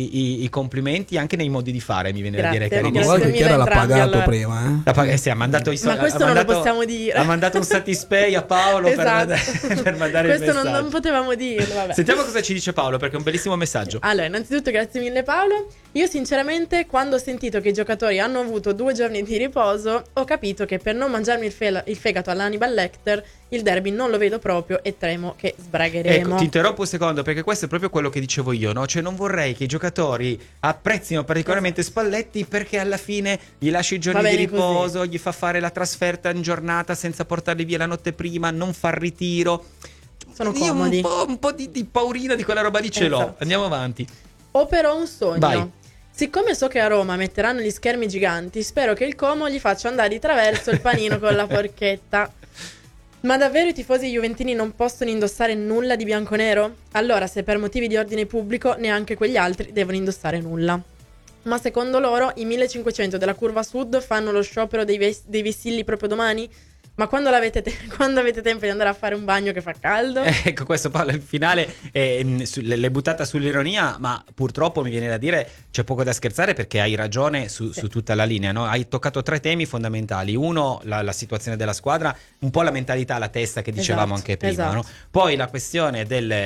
[SPEAKER 2] i complimenti, anche nei modi di fare, mi viene da dire.
[SPEAKER 9] Guarda che Chiara l'ha pagato prima,
[SPEAKER 2] sì, ha mandato i soldi.
[SPEAKER 1] Ma questo non lo possiamo dire.
[SPEAKER 2] Ha mandato un Satispay a Paolo
[SPEAKER 1] esatto.
[SPEAKER 2] per mandare
[SPEAKER 1] questo
[SPEAKER 2] il messaggio.
[SPEAKER 1] non potevamo dirlo, vabbè.
[SPEAKER 2] Sentiamo cosa ci dice Paolo, perché è un bellissimo messaggio.
[SPEAKER 1] Allora, innanzitutto grazie mille Paolo. Io sinceramente, quando ho sentito che i giocatori hanno avuto 2 giorni di riposo, ho capito che per non mangiarmi il fegato all'Hannibal Lecter, il derby non lo vedo proprio e temo che sbragheremo.
[SPEAKER 2] Ecco, ti interrompo un secondo, perché questo è proprio quello che dicevo io, no? Cioè non vorrei che i giocatori apprezzino particolarmente Spalletti perché alla fine gli lascia i giorni di riposo, così. Gli fa fare la trasferta in giornata senza portarli via la notte prima, non fa il ritiro.
[SPEAKER 1] Sono comodi.
[SPEAKER 2] Un po' di paurina di quella roba lì ce l'ho. Andiamo avanti.
[SPEAKER 1] Ho però un sogno.
[SPEAKER 2] Vai.
[SPEAKER 1] Siccome so che a Roma metteranno gli schermi giganti, spero che il Como gli faccia andare di traverso il panino con la forchetta. Ma davvero i tifosi juventini non possono indossare nulla di bianconero? Allora, se per motivi di ordine pubblico, neanche quegli altri devono indossare nulla. Ma secondo loro i 1500 della curva sud fanno lo sciopero dei vessilli proprio domani? Ma quando avete tempo di andare a fare un bagno che fa caldo?
[SPEAKER 2] Ecco, questo Paolo, il finale l'è buttata sull'ironia, ma purtroppo mi viene da dire c'è poco da scherzare, perché hai ragione su tutta la linea, no? Hai toccato 3 temi fondamentali. Uno, la situazione della squadra, un po' la mentalità, la testa che dicevamo anche prima, no? Poi la questione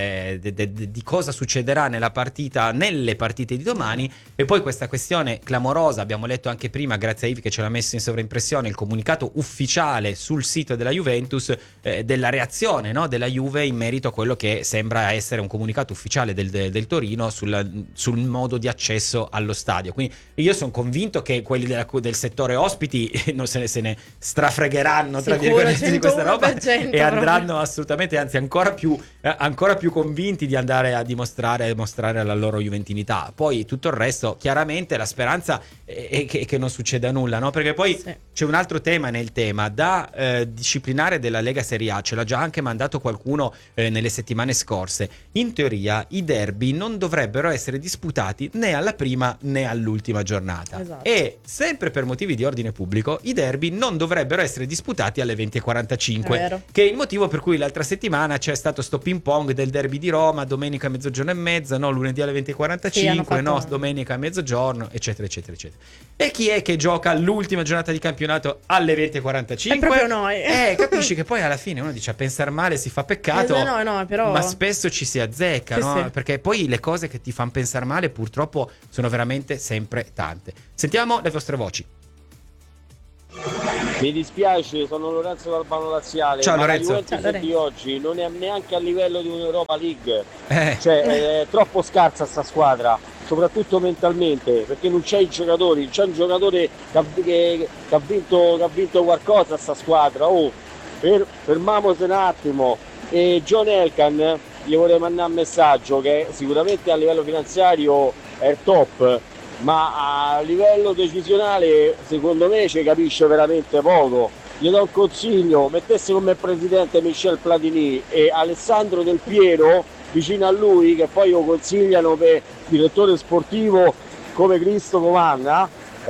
[SPEAKER 2] di cosa succederà nelle partite di domani, e poi questa questione clamorosa, abbiamo letto anche prima, grazie a Yves che ce l'ha messo in sovraimpressione, il comunicato ufficiale sul sito della Juventus della reazione, no, della Juve in merito a quello che sembra essere un comunicato ufficiale del Torino sul modo di accesso allo stadio. Quindi io sono convinto che quelli del settore ospiti non se ne strafregheranno, tra virgolette, di questa roba, e andranno assolutamente, anzi ancora più convinti di andare a mostrare la loro juventinità. Poi tutto il resto, chiaramente la speranza è che non succeda nulla, no? Perché poi c'è un altro tema nel tema da disciplinare della Lega Serie A, ce l'ha già anche mandato qualcuno nelle settimane scorse. In teoria i derby non dovrebbero essere disputati né alla prima né all'ultima giornata, e sempre per motivi di ordine pubblico i derby non dovrebbero essere disputati alle 20:45, che è il motivo per cui l'altra settimana c'è stato sto ping pong del derby di Roma, domenica a mezzogiorno e mezza, no, lunedì alle 20:45, no, domenica a mezzogiorno, eccetera eccetera eccetera. E chi è che gioca l'ultima giornata di campionato alle 20:45?
[SPEAKER 1] È proprio noi.
[SPEAKER 2] Capisci che poi alla fine uno dice a pensare male si fa peccato,
[SPEAKER 1] però...
[SPEAKER 2] ma spesso ci si azzecca, no? Perché poi le cose che ti fanno pensare male purtroppo sono veramente sempre tante. Sentiamo le vostre voci.
[SPEAKER 10] Mi dispiace, sono Lorenzo Albano Laziale.
[SPEAKER 2] Ciao,
[SPEAKER 10] ma
[SPEAKER 2] Lorenzo.
[SPEAKER 10] la Juventus di oggi non è neanche a livello di un'Europa League, cioè è troppo scarsa sta squadra, soprattutto mentalmente, perché non c'è i giocatori, c'è un giocatore che ha vinto qualcosa sta squadra. Fermiamoci un attimo. E John Elkann gli vorrei mandare un messaggio che sicuramente a livello finanziario è il top, ma a livello decisionale secondo me ci capisce veramente poco. Gli do un consiglio: mettesse come presidente Michel Platini e Alessandro Del Piero vicino a lui, che poi lo consigliano per direttore sportivo come Cristo comanda,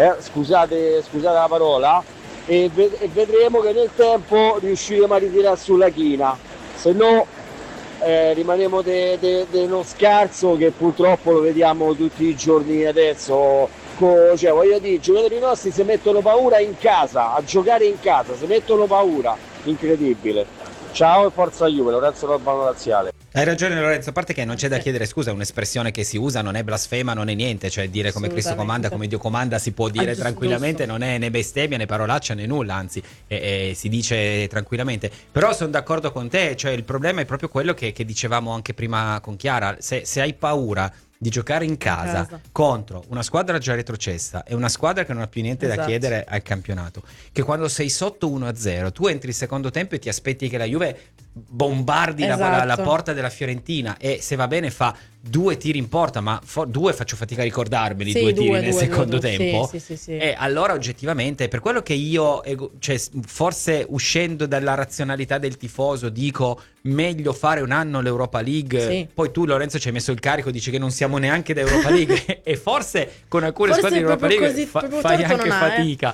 [SPEAKER 10] scusate la parola, e vedremo che nel tempo riusciremo a ritirare sulla china, se no rimaniamo uno scarso che purtroppo lo vediamo tutti i giorni adesso. Cioè, voglio dire, i giocatori nostri si mettono paura in casa, a giocare in casa, si mettono paura, incredibile. Ciao e forza Juve, Lorenzo Albano Laziale.
[SPEAKER 2] Hai ragione Lorenzo, a parte che non c'è da chiedere scusa, è un'espressione che si usa, non è blasfema, non è niente, cioè dire come Cristo comanda, come Dio comanda si può dire tranquillamente, non è né bestemmia né parolaccia né nulla, anzi si dice tranquillamente. Però sono d'accordo con te, cioè il problema è proprio quello che dicevamo anche prima con Chiara, se hai paura di giocare in casa contro una squadra già retrocessa e una squadra che non ha più niente da chiedere al campionato, che quando sei sotto 1-0 tu entri il secondo tempo e ti aspetti che la Juve bombardi la porta della Fiorentina, e se va bene fa 2 tiri in porta, ma 2 faccio fatica a ricordarmeli, 2 tiri nel secondo tempo. Sì. E allora oggettivamente, per quello che io, cioè, forse uscendo dalla razionalità del tifoso, dico meglio fare un anno l'Europa League. Poi tu Lorenzo ci hai messo il carico, dici che non siamo neanche da Europa League e forse con alcune squadre di Europa League fai anche fatica.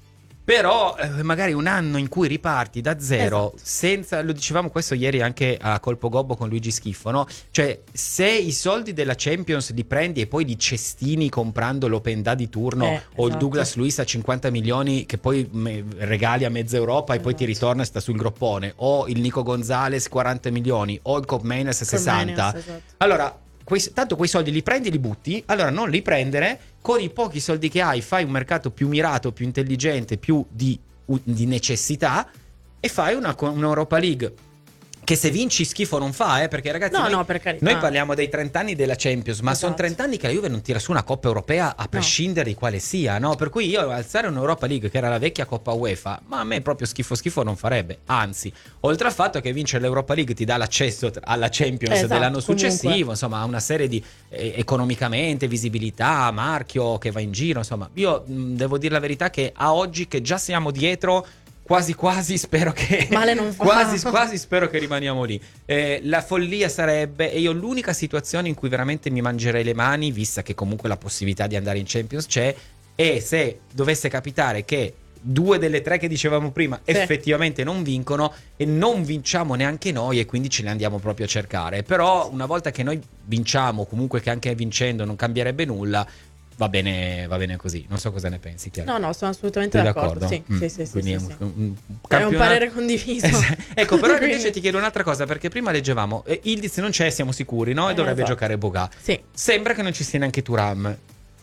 [SPEAKER 2] Però magari un anno in cui riparti da zero, senza, lo dicevamo questo ieri anche a Colpo Gobbo con Luigi Schiffo, no? Cioè, se i soldi della Champions li prendi e poi di cestini comprando l'Open Da di turno o il Douglas Luiz a 50 milioni che poi regali a mezza Europa e poi ti ritorna e sta sul groppone, o il Nico Gonzalez 40 milioni o il Cop Menes 60, allora tanto quei soldi li prendi e li butti, allora non li prendere, con i pochi soldi che hai fai un mercato più mirato, più intelligente, più di necessità, e fai una Europa League che se vinci schifo non fa, perché ragazzi noi parliamo dei 30 anni della Champions, ma sono 30 anni che la Juve non tira su una Coppa Europea a prescindere di quale sia, no? Per cui io alzare un'Europa League che era la vecchia Coppa UEFA, ma a me proprio schifo non farebbe, anzi, oltre al fatto che vincere l'Europa League ti dà l'accesso alla Champions dell'anno successivo, insomma, a una serie di economicamente, visibilità, marchio che va in giro, insomma, io devo dire la verità che a oggi che già siamo dietro, quasi spero che
[SPEAKER 1] male non fa.
[SPEAKER 2] quasi spero che rimaniamo lì. La follia sarebbe, e io l'unica situazione in cui veramente mi mangerei le mani, vista che comunque la possibilità di andare in Champions c'è, è se dovesse capitare che 2 delle 3 che dicevamo prima effettivamente non vincono e non vinciamo neanche noi, e quindi ce le andiamo proprio a cercare. Però una volta che noi vinciamo, comunque che anche vincendo non cambierebbe nulla, va bene così. Non so cosa ne pensi, Chiara.
[SPEAKER 1] No, sono assolutamente d'accordo. Sì.
[SPEAKER 2] Quindi è un
[SPEAKER 1] parere condiviso.
[SPEAKER 2] Ecco, però invece ti chiedo un'altra cosa, perché prima leggiamo Ildiz non c'è, siamo sicuri, no? E dovrebbe giocare Boga.
[SPEAKER 1] Sì.
[SPEAKER 2] Sembra che non ci sia neanche Thuram.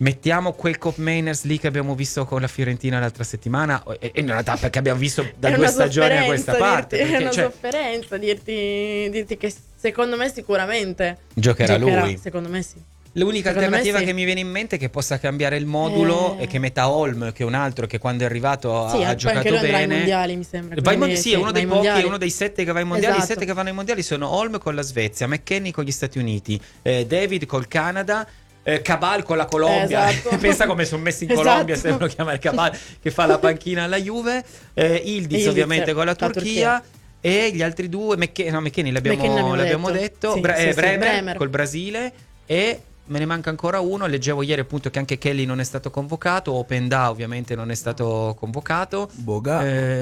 [SPEAKER 2] mettiamo quel Cop Mainers lì che abbiamo visto con la Fiorentina l'altra settimana, e in realtà perché abbiamo visto da 2 stagioni a questa parte.
[SPEAKER 1] È una sofferenza dirti che secondo me sicuramente
[SPEAKER 2] giocherà lui.
[SPEAKER 1] Secondo me sì.
[SPEAKER 2] L'unica alternativa che mi viene in mente è che possa cambiare il modulo e che metta Holm, che è un altro che quando è arrivato ha giocato
[SPEAKER 1] anche lui
[SPEAKER 2] bene.
[SPEAKER 1] Andrà ai mondiali, mi sembra.
[SPEAKER 2] È uno dei pochi,
[SPEAKER 1] mondiali.
[SPEAKER 2] uno dei 7 che va ai mondiali.
[SPEAKER 1] Esatto.
[SPEAKER 2] I 7 che vanno ai mondiali sono Holm con la Svezia, McKennie con gli Stati Uniti, David col Canada, Cabal con la Colombia.
[SPEAKER 1] Esatto.
[SPEAKER 2] Pensa come sono messi in Colombia, se lo chiama il Cabal che fa la panchina alla Juve, Ildiz ovviamente con la Turchia. E gli altri due, McKennie l'abbiamo detto, Bremer col Brasile, e me ne manca ancora uno. Leggevo ieri appunto che anche Kelly non è stato convocato, Openda ovviamente non è stato convocato, Boga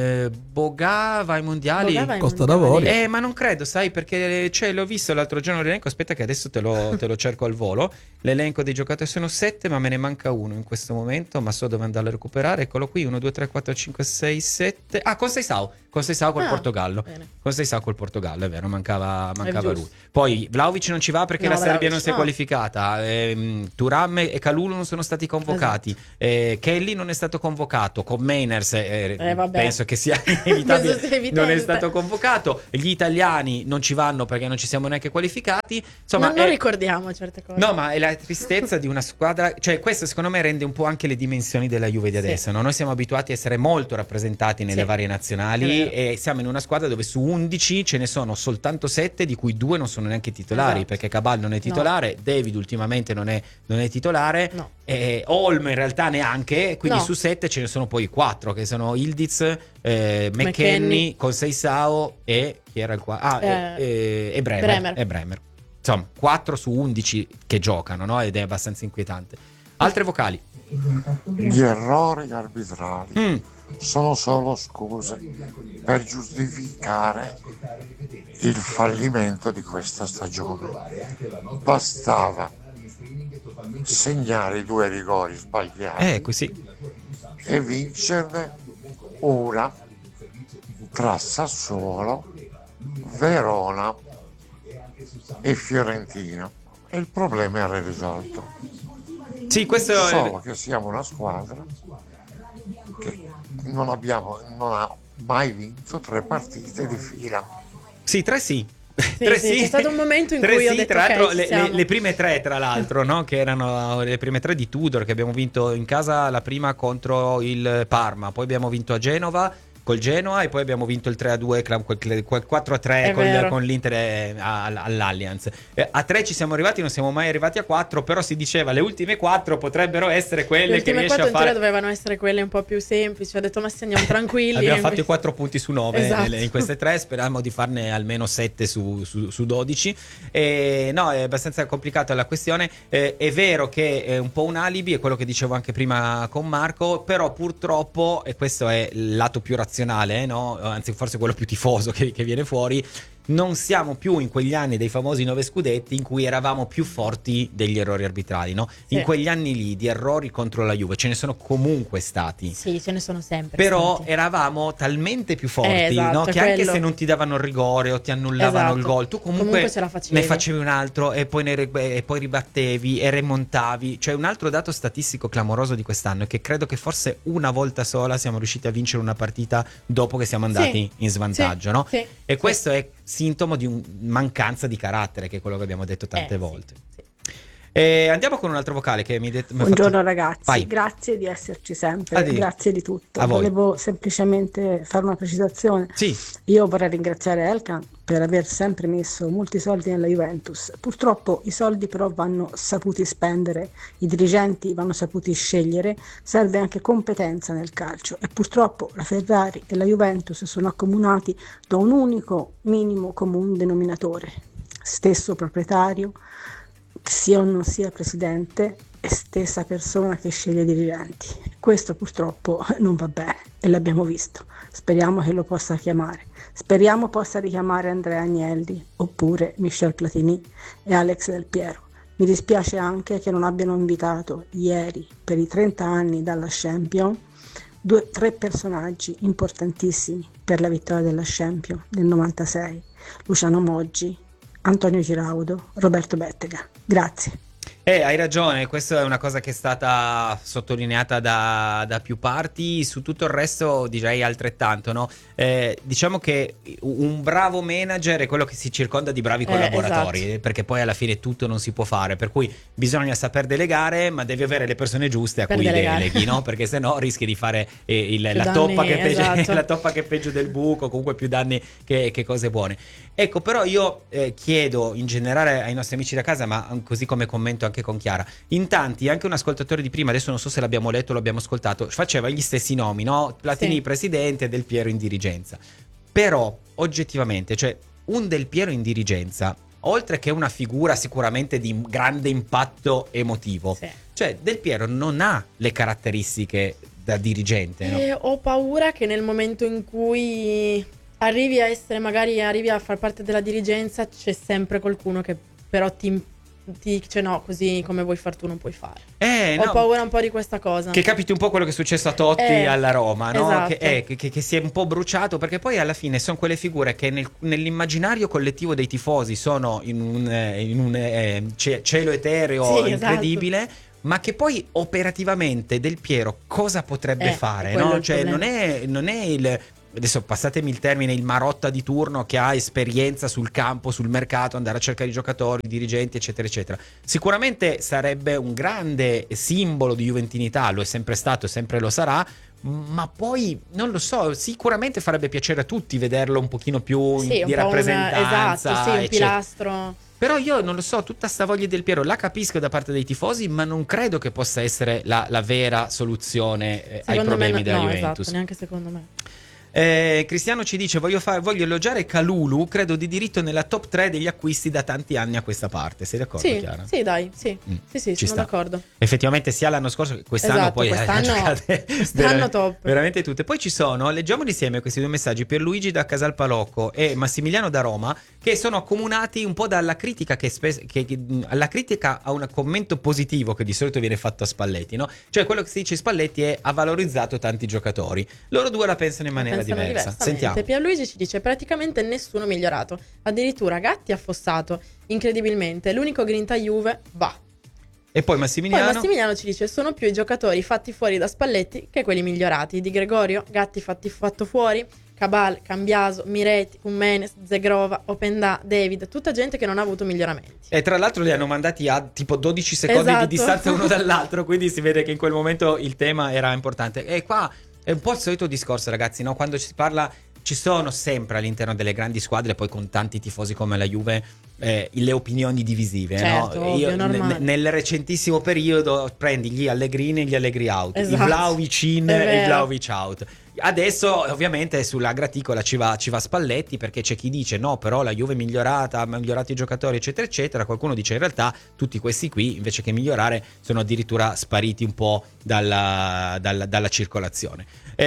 [SPEAKER 2] va ai mondiali,
[SPEAKER 9] Costa d'Avorio,
[SPEAKER 2] ma non credo, sai, perché l'ho visto l'altro giorno l'elenco, aspetta che adesso te lo cerco al volo, l'elenco dei giocatori sono 7 ma me ne manca uno in questo momento, ma so dove andarlo a recuperare. Eccolo qui, 1, 2, 3, 4, 5, 6, 7 Conceição col Portogallo. Conceição col Portogallo, è vero, mancava lui. Poi Vlahovic non ci va perché la Serbia non si è qualificata, Thuram e Kalulu non sono stati convocati, Kelly non è stato convocato, con Mainers penso che sia inevitabile, non è stato convocato, gli italiani non ci vanno perché non ci siamo neanche qualificati, insomma
[SPEAKER 1] non ricordiamo certe cose.
[SPEAKER 2] No, ma è la tristezza di una squadra, cioè questo secondo me rende un po' anche le dimensioni della Juve di adesso, no? Noi siamo abituati a essere molto rappresentati nelle varie nazionali, e siamo in una squadra dove su 11 ce ne sono soltanto 7 di cui 2 non sono neanche titolari, perché Cabal non è titolare, David ultimamente non è titolare, e Holm in realtà neanche, quindi su 7 ce ne sono poi 4 che sono Ildiz, McKennie, Conceição e chi era il qua? E Bremer. Insomma 4 su 11 che giocano, no? Ed è abbastanza inquietante. Altre vocali.
[SPEAKER 11] Gli errori arbitrali sono solo scuse per giustificare il fallimento di questa stagione. Bastava segnare i 2 rigori sbagliati e vincerne una tra Sassuolo, Verona e Fiorentina e il problema era risolto.
[SPEAKER 2] Sì, questo
[SPEAKER 11] solo che siamo una squadra che non ha mai vinto 3 partite di fila.
[SPEAKER 2] Sì, 3 sì.
[SPEAKER 1] C'è stato un momento in cui ho detto
[SPEAKER 2] tra l'altro le prime 3 tra l'altro, no? Che erano le prime 3 di Tudor, che abbiamo vinto in casa la prima contro il Parma, poi abbiamo vinto a Genova col Genoa e poi abbiamo vinto il 3-2, quel 4-3 con l'Inter all'Allianz. A 3 ci siamo arrivati, non siamo mai arrivati a 4, però si diceva le ultime 4 potrebbero essere quelle che riesce a fare. Le ultime 4
[SPEAKER 1] dovevano essere quelle un po' più semplici, ho detto ma se andiamo tranquilli.
[SPEAKER 2] Abbiamo fatto i 4 punti su 9 in queste 3, speriamo di farne almeno 7 su 12. No, è abbastanza complicata la questione, è vero che è un po' un alibi, è quello che dicevo anche prima con Marco, però purtroppo, e questo è il lato più razionale, no? Anzi forse quello più tifoso che viene fuori, non siamo più in quegli anni dei famosi 9 scudetti in cui eravamo più forti degli errori arbitrali, no? In quegli anni lì di errori contro la Juve ce ne sono comunque stati.
[SPEAKER 1] Sì, ce ne sono sempre.
[SPEAKER 2] Però
[SPEAKER 1] stati.
[SPEAKER 2] Eravamo talmente più forti, no? Che anche se non ti davano il rigore o ti annullavano il gol, tu comunque
[SPEAKER 1] ce la facevi.
[SPEAKER 2] Ne facevi un altro e poi ribattevi e remontavi. Cioè un altro dato statistico clamoroso di quest'anno è che credo che forse una volta sola siamo riusciti a vincere una partita dopo che siamo andati in svantaggio, no?
[SPEAKER 1] Sì.
[SPEAKER 2] E questo è sintomo di mancanza di carattere, che è quello che abbiamo detto tante volte. Andiamo con un altro vocale che mi ha detto.
[SPEAKER 12] Buongiorno ragazzi, grazie di esserci sempre, grazie di tutto. Volevo semplicemente fare una precisazione. Io vorrei ringraziare Elkan per aver sempre messo molti soldi nella Juventus. Purtroppo i soldi però vanno saputi spendere, i dirigenti vanno saputi scegliere, serve anche competenza nel calcio e purtroppo la Ferrari e la Juventus sono accomunati da un unico minimo comune denominatore, stesso proprietario, sia o non sia presidente, e stessa persona che sceglie i dirigenti. Questo purtroppo non va bene e l'abbiamo visto. Speriamo che lo possa chiamare. Speriamo possa richiamare Andrea Agnelli oppure Michel Platini e Alex Del Piero. Mi dispiace anche che non abbiano invitato ieri, per i 30 anni dalla Champions, 3 personaggi importantissimi per la vittoria della Champions del 96: Luciano Moggi, Antonio Giraudo, Roberto Bettega. Grazie.
[SPEAKER 2] Hai ragione, questa è una cosa che è stata sottolineata da più parti. Su tutto il resto direi altrettanto, no? Diciamo che un bravo manager è quello che si circonda di bravi collaboratori, esatto. Perché poi alla fine tutto non si può fare, per cui bisogna saper delegare, ma devi avere le persone giuste a cui deleghi, no? Perché sennò rischi di fare la toppa che è peggio del buco, comunque più danni che cose buone. Ecco, però io chiedo in generale ai nostri amici da casa, ma così come commento anche con Chiara, in tanti, anche un ascoltatore di prima, adesso non so se l'abbiamo letto o l'abbiamo ascoltato, faceva gli stessi nomi, no? Platini presidente, Del Piero in dirigenza. Però oggettivamente, cioè un Del Piero in dirigenza, oltre che una figura sicuramente di grande impatto emotivo, cioè Del Piero non ha le caratteristiche da dirigente, no?
[SPEAKER 1] Ho paura che nel momento in cui arrivi a far parte della dirigenza, c'è sempre qualcuno che però ti dice no, così come vuoi far tu non puoi fare. Ho paura un po' di questa cosa.
[SPEAKER 2] Che capiti un po' quello che è successo a Totti alla Roma, no?
[SPEAKER 1] Esatto.
[SPEAKER 2] Che si è un po' bruciato, perché poi alla fine sono quelle figure che nell'immaginario collettivo dei tifosi sono in un cielo etereo incredibile. Esatto. Ma che poi operativamente Del Piero cosa potrebbe fare, no? Cioè non è il, adesso passatemi il termine, il Marotta di turno che ha esperienza sul campo, sul mercato, andare a cercare i giocatori, i dirigenti, eccetera eccetera. Sicuramente sarebbe un grande simbolo di juventinità, lo è sempre stato e sempre lo sarà, ma poi non lo so, sicuramente farebbe piacere a tutti vederlo un pochino più di rappresentanza,
[SPEAKER 1] esatto, un pilastro.
[SPEAKER 2] Però io non lo so, tutta sta voglia Del Piero la capisco da parte dei tifosi, ma non credo che possa essere la vera soluzione ai problemi della Juventus.
[SPEAKER 1] Esatto, neanche secondo me.
[SPEAKER 2] Cristiano ci dice: voglio elogiare Kalulu, credo di diritto nella top 3 degli acquisti da tanti anni a questa parte. Sei d'accordo, Chiara?
[SPEAKER 1] Sì, dai, sì, sono d'accordo.
[SPEAKER 2] Effettivamente sia l'anno scorso che quest'anno, poi
[SPEAKER 1] quest'anno top.
[SPEAKER 2] Veramente tutte. Poi ci sono, leggiamoli insieme questi due messaggi, Pierluigi da Casalpalocco e Massimiliano da Roma, che sono accomunati un po' dalla critica alla critica a un commento positivo che di solito viene fatto a Spalletti, no? Cioè quello che si dice Spalletti ha valorizzato tanti giocatori. Loro due la pensano in maniera diversa. Sentiamo.
[SPEAKER 1] Pierluigi ci dice: praticamente nessuno migliorato, addirittura Gatti affossato incredibilmente, l'unico grinta Juve va.
[SPEAKER 2] E poi Massimiliano
[SPEAKER 1] ci dice: sono più i giocatori fatti fuori da Spalletti che quelli migliorati. Di Gregorio, Gatti fatto fuori, Cabal, Cambiaso, Miretti, Ummenes, Zegrova, Openda, David, tutta gente che non ha avuto miglioramenti.
[SPEAKER 2] E tra l'altro li hanno mandati a tipo 12 secondi di distanza uno dall'altro, quindi si vede che in quel momento il tema era importante. E qua è un po' il solito discorso, ragazzi, no? Quando si parla, ci sono sempre all'interno delle grandi squadre, poi con tanti tifosi come la Juve, le opinioni divisive,
[SPEAKER 1] certo,
[SPEAKER 2] no?
[SPEAKER 1] Ovvio,
[SPEAKER 2] nel recentissimo periodo prendi gli Allegrini e gli Allegri out,
[SPEAKER 1] esatto,
[SPEAKER 2] i Vlahovic in e i Vlahovic out. Adesso ovviamente sulla graticola ci va Spalletti, perché c'è chi dice no, però la Juve è migliorata, ha migliorato i giocatori, eccetera eccetera. Qualcuno dice in realtà tutti questi qui, invece che migliorare, sono addirittura spariti un po' dalla circolazione.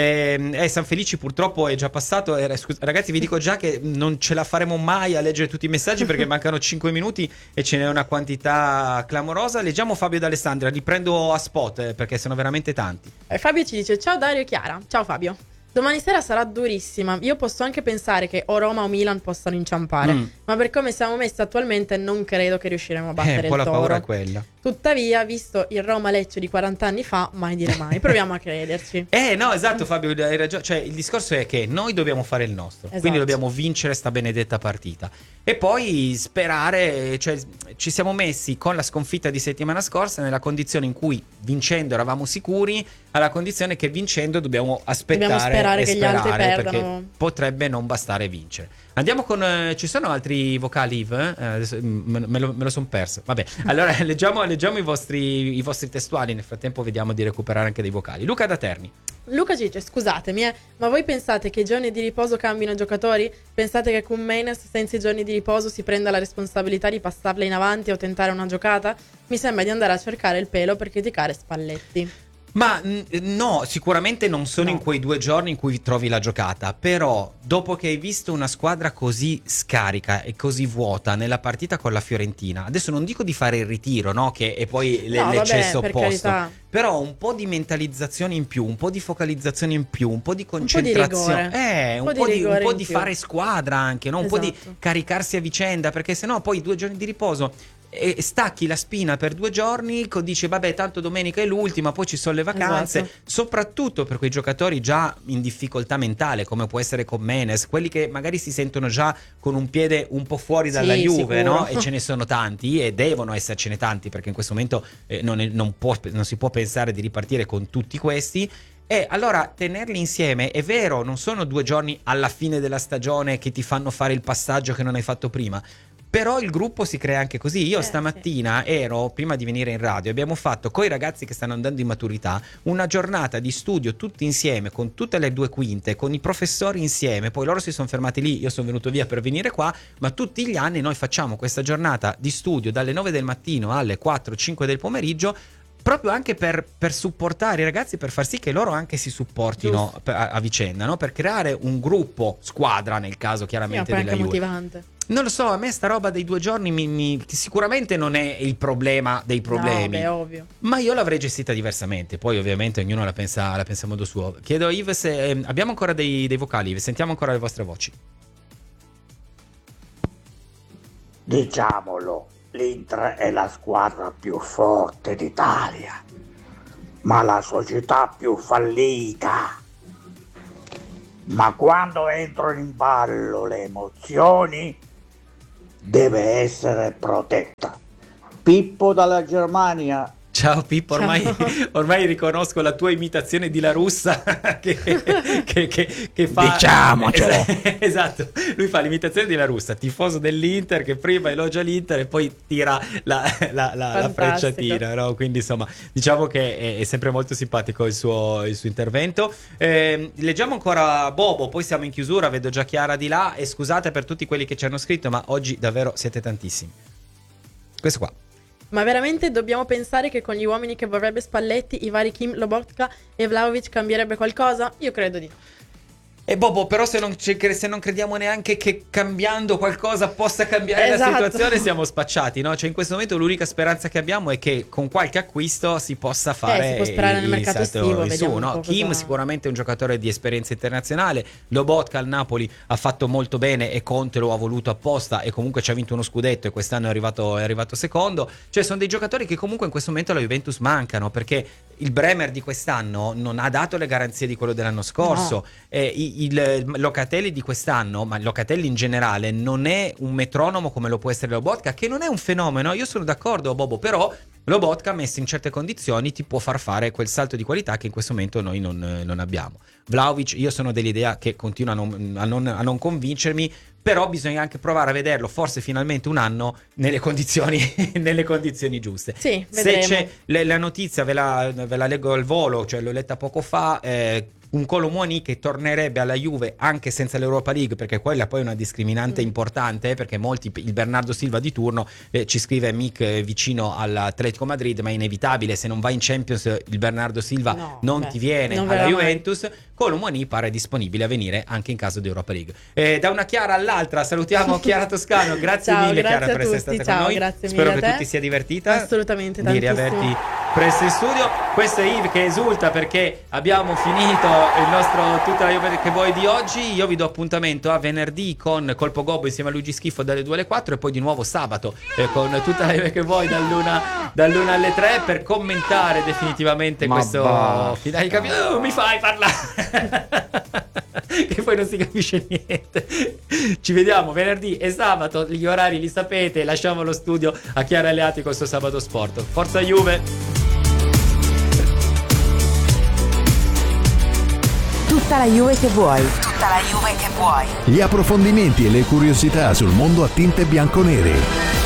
[SPEAKER 2] San Felici purtroppo è già passato. Ragazzi, vi dico già che non ce la faremo mai a leggere tutti i messaggi perché mancano 5 minuti e ce n'è una quantità clamorosa. Leggiamo Fabio d'Alessandria, riprendo a spot perché sono veramente tanti.
[SPEAKER 1] Fabio ci dice: ciao Dario e Chiara. Ciao Fabio. Domani sera sarà durissima. Io posso anche pensare che o Roma o Milan possano inciampare, ma per come siamo messi attualmente non credo che riusciremo a battere il Toro.
[SPEAKER 2] La paura è quella.
[SPEAKER 1] Tuttavia, visto il Roma-Lecce di 40 anni fa, mai dire mai. Proviamo a crederci.
[SPEAKER 2] No, esatto Fabio, hai ragione. Cioè il discorso è che noi dobbiamo fare il nostro, esatto, quindi dobbiamo vincere sta benedetta partita e poi sperare. Cioè ci siamo messi con la sconfitta di settimana scorsa nella condizione in cui vincendo eravamo sicuri, alla condizione che vincendo dobbiamo aspettare
[SPEAKER 1] che gli altri perdano,
[SPEAKER 2] perché potrebbe non bastare vincere. Andiamo con ci sono altri vocali, Yves? Me lo son perso. Vabbè, allora leggiamo i vostri testuali. Nel frattempo vediamo di recuperare anche dei vocali. Luca da Terni.
[SPEAKER 1] Luca ci dice: scusatemi, ma voi pensate che i giorni di riposo cambino i giocatori? Pensate che con Menes senza i giorni di riposo si prenda la responsabilità di passarla in avanti o tentare una giocata? Mi sembra di andare a cercare il pelo per criticare Spalletti.
[SPEAKER 2] Ma no, sicuramente non sono in quei 2 giorni in cui trovi la giocata, però dopo che hai visto una squadra così scarica e così vuota nella partita con la Fiorentina, adesso non dico di fare il ritiro, no? Che è poi l'eccesso opposto, però un po' di mentalizzazione in più, un po' di focalizzazione in più, un po' di concentrazione, un po' di fare squadra anche, no? Un po' di caricarsi a vicenda, perché sennò poi 2 giorni di riposo e stacchi la spina per 2 giorni, dici vabbè tanto domenica è l'ultima, poi ci sono le vacanze,
[SPEAKER 1] esatto.
[SPEAKER 2] Soprattutto per quei giocatori già in difficoltà mentale come può essere Menes, quelli che magari si sentono già con un piede un po' fuori dalla Juve,
[SPEAKER 1] sicuro.
[SPEAKER 2] no? E ce ne sono tanti e devono essercene tanti, perché in questo momento non si può pensare di ripartire con tutti questi. E allora tenerli insieme, è vero, non sono 2 giorni alla fine della stagione che ti fanno fare il passaggio che non hai fatto prima, però il gruppo si crea anche così. Io stamattina ero, prima di venire in radio, abbiamo fatto coi ragazzi che stanno andando in maturità una giornata di studio tutti insieme, con tutte le 2 quinte, con i professori insieme, poi loro si sono fermati lì, io sono venuto via per venire qua, ma tutti gli anni noi facciamo questa giornata di studio dalle 9 del mattino alle 4-5 del pomeriggio, proprio anche per supportare i ragazzi, per far sì che loro anche si supportino a vicenda, no? Per creare un gruppo squadra, nel caso chiaramente della Juve.
[SPEAKER 1] Motivante.
[SPEAKER 2] Non lo so, a me sta roba dei 2 giorni sicuramente non è il problema dei problemi.
[SPEAKER 1] No, beh, ovvio.
[SPEAKER 2] Ma io l'avrei gestita diversamente. Poi ovviamente ognuno la pensa a modo suo. Chiedo a Yves se abbiamo ancora dei vocali, Yves, sentiamo ancora le vostre voci.
[SPEAKER 13] Diciamolo, l'Inter è la squadra più forte d'Italia, ma la società più fallita. Ma quando entrano in ballo le emozioni, deve essere protetta. Pippo dalla Germania.
[SPEAKER 2] Ciao Pippo, ormai riconosco la tua imitazione di La Russa che fa.
[SPEAKER 13] Diciamocelo.
[SPEAKER 2] Esatto, lui fa l'imitazione di La Russa, tifoso dell'Inter che prima elogia l'Inter e poi tira la frecciatina, no? Quindi insomma diciamo che è sempre molto simpatico il suo intervento. Leggiamo ancora Bobo, poi siamo in chiusura, vedo già Chiara di là e scusate per tutti quelli che ci hanno scritto, ma oggi davvero siete tantissimi. Questo qua.
[SPEAKER 1] Ma veramente dobbiamo pensare che con gli uomini che vorrebbe Spalletti, i vari Kim, Lobotka e Vlahovic cambierebbe qualcosa? Io credo di no.
[SPEAKER 2] E Bobo, però se non crediamo neanche che cambiando qualcosa possa cambiare la situazione, siamo spacciati, no? Cioè in questo momento l'unica speranza che abbiamo è che con qualche acquisto si possa fare
[SPEAKER 1] si può sperare nel mercato estivo,
[SPEAKER 2] su, no? Kim sicuramente è un giocatore di esperienza internazionale, Lobotka al Napoli ha fatto molto bene e Conte lo ha voluto apposta e comunque ci ha vinto uno scudetto e quest'anno è arrivato secondo. Cioè sono dei giocatori che comunque in questo momento alla Juventus mancano, perché il Bremer di quest'anno non ha dato le garanzie di quello dell'anno scorso, no. Il Locatelli di quest'anno, ma Locatelli in generale non è un metronomo come lo può essere Lobotka, che non è un fenomeno, io sono d'accordo Bobo, però Lobotka messo in certe condizioni ti può far fare quel salto di qualità che in questo momento noi non abbiamo. Vlahovic, io sono dell'idea che continua a non convincermi, però bisogna anche provare a vederlo forse finalmente un anno nelle condizioni giuste.
[SPEAKER 1] Sì, vedremo.
[SPEAKER 2] Se c'è la notizia ve la leggo al volo, cioè l'ho letta poco fa, un Kolo Muani che tornerebbe alla Juve anche senza l'Europa League, perché quella poi è una discriminante importante, perché il Bernardo Silva di turno ci scrive Mick vicino all'Atletico Madrid, ma è inevitabile, se non vai in Champions il Bernardo Silva non ti viene alla Juventus. Kolo Muani pare disponibile a venire anche in caso di Europa League. Da una Chiara all'altra salutiamo Chiara Toscano, grazie mille Chiara per essere stata con noi, spero che tu ti sia divertita,
[SPEAKER 1] assolutamente,
[SPEAKER 2] di riaverti presto in studio. Questo è Yves che esulta perché abbiamo finito il nostro Tutta la Juve che vuoi di oggi. Io vi do appuntamento a venerdì con Colpo Gobbo insieme a Luigi Schifo dalle 2 alle 4 e poi di nuovo sabato con Tutta la Juve che vuoi dall'1 alle 3 per commentare definitivamente questo finale di campionato. Mi fai parlare che poi non si capisce niente. Ci vediamo venerdì e sabato, gli orari li sapete, lasciamo lo studio a Chiara Alleati con il suo Sabato Sport. Forza Juve!
[SPEAKER 4] Tutta la Juve che vuoi. Tutta la Juve che vuoi.
[SPEAKER 6] Gli approfondimenti e le curiosità sul mondo a tinte bianconere.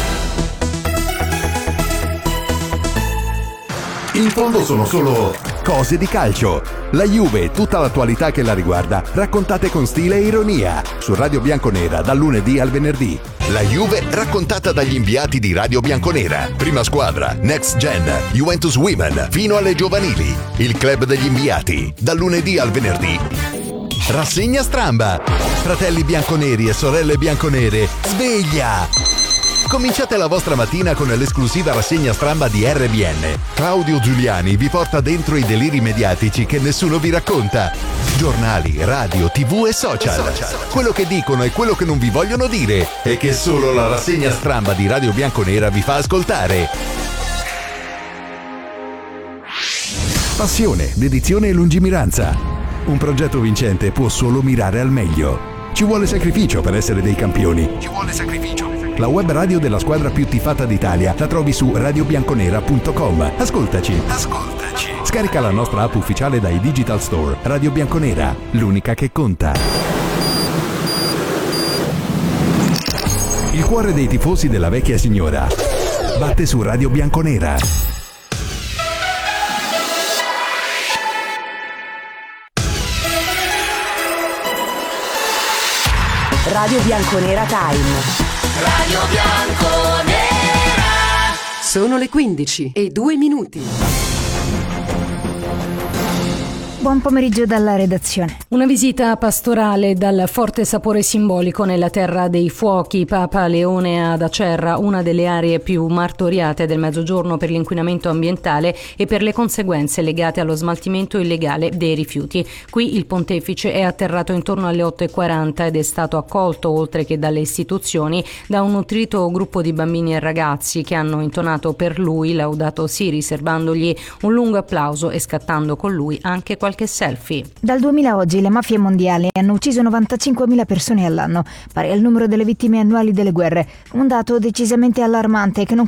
[SPEAKER 6] In fondo sono solo cose di calcio. La Juve e tutta l'attualità che la riguarda, raccontate con stile e ironia. Su Radio Bianconera dal lunedì al venerdì.
[SPEAKER 7] La Juve raccontata dagli inviati di Radio Bianconera. Prima squadra, Next Gen, Juventus Women, fino alle giovanili. Il club degli inviati, dal lunedì al venerdì. Rassegna stramba. Fratelli bianconeri e sorelle bianconere, sveglia! Cominciate la vostra mattina con l'esclusiva rassegna stramba di RBN. Claudio Giuliani vi porta dentro i deliri mediatici che nessuno vi racconta. Giornali, radio, TV e social. Quello che dicono e quello che non vi vogliono dire e che solo la rassegna stramba di Radio Bianconera vi fa ascoltare. Passione, dedizione e lungimiranza. Un progetto vincente può solo mirare al meglio. Ci vuole sacrificio per essere dei campioni. Ci vuole sacrificio. La web radio della squadra più tifata d'Italia la trovi su radiobianconera.com. Ascoltaci. Scarica la nostra app ufficiale dai Digital Store. Radio Bianconera, l'unica che conta. Il cuore dei tifosi della vecchia signora batte su Radio Bianconera.
[SPEAKER 4] Radio Bianconera Time.
[SPEAKER 14] Radio Bianconera. Sono le 15:02.
[SPEAKER 15] Buon pomeriggio dalla redazione.
[SPEAKER 8] Una visita pastorale dal forte sapore simbolico nella terra dei fuochi. Papa Leone ad Acerra, una delle aree più martoriate del Mezzogiorno per l'inquinamento ambientale e per le conseguenze legate allo smaltimento illegale dei rifiuti. Qui il pontefice è atterrato intorno alle 8:40 ed è stato accolto, oltre che dalle istituzioni, da un nutrito gruppo di bambini e ragazzi che hanno intonato per lui Laudato Si, riservandogli un lungo applauso e scattando con lui anche qualche selfie.
[SPEAKER 15] Dal 2000 a oggi le mafie mondiali hanno ucciso 95.000 persone all'anno, pari al numero delle vittime annuali delle guerre, un dato decisamente allarmante che non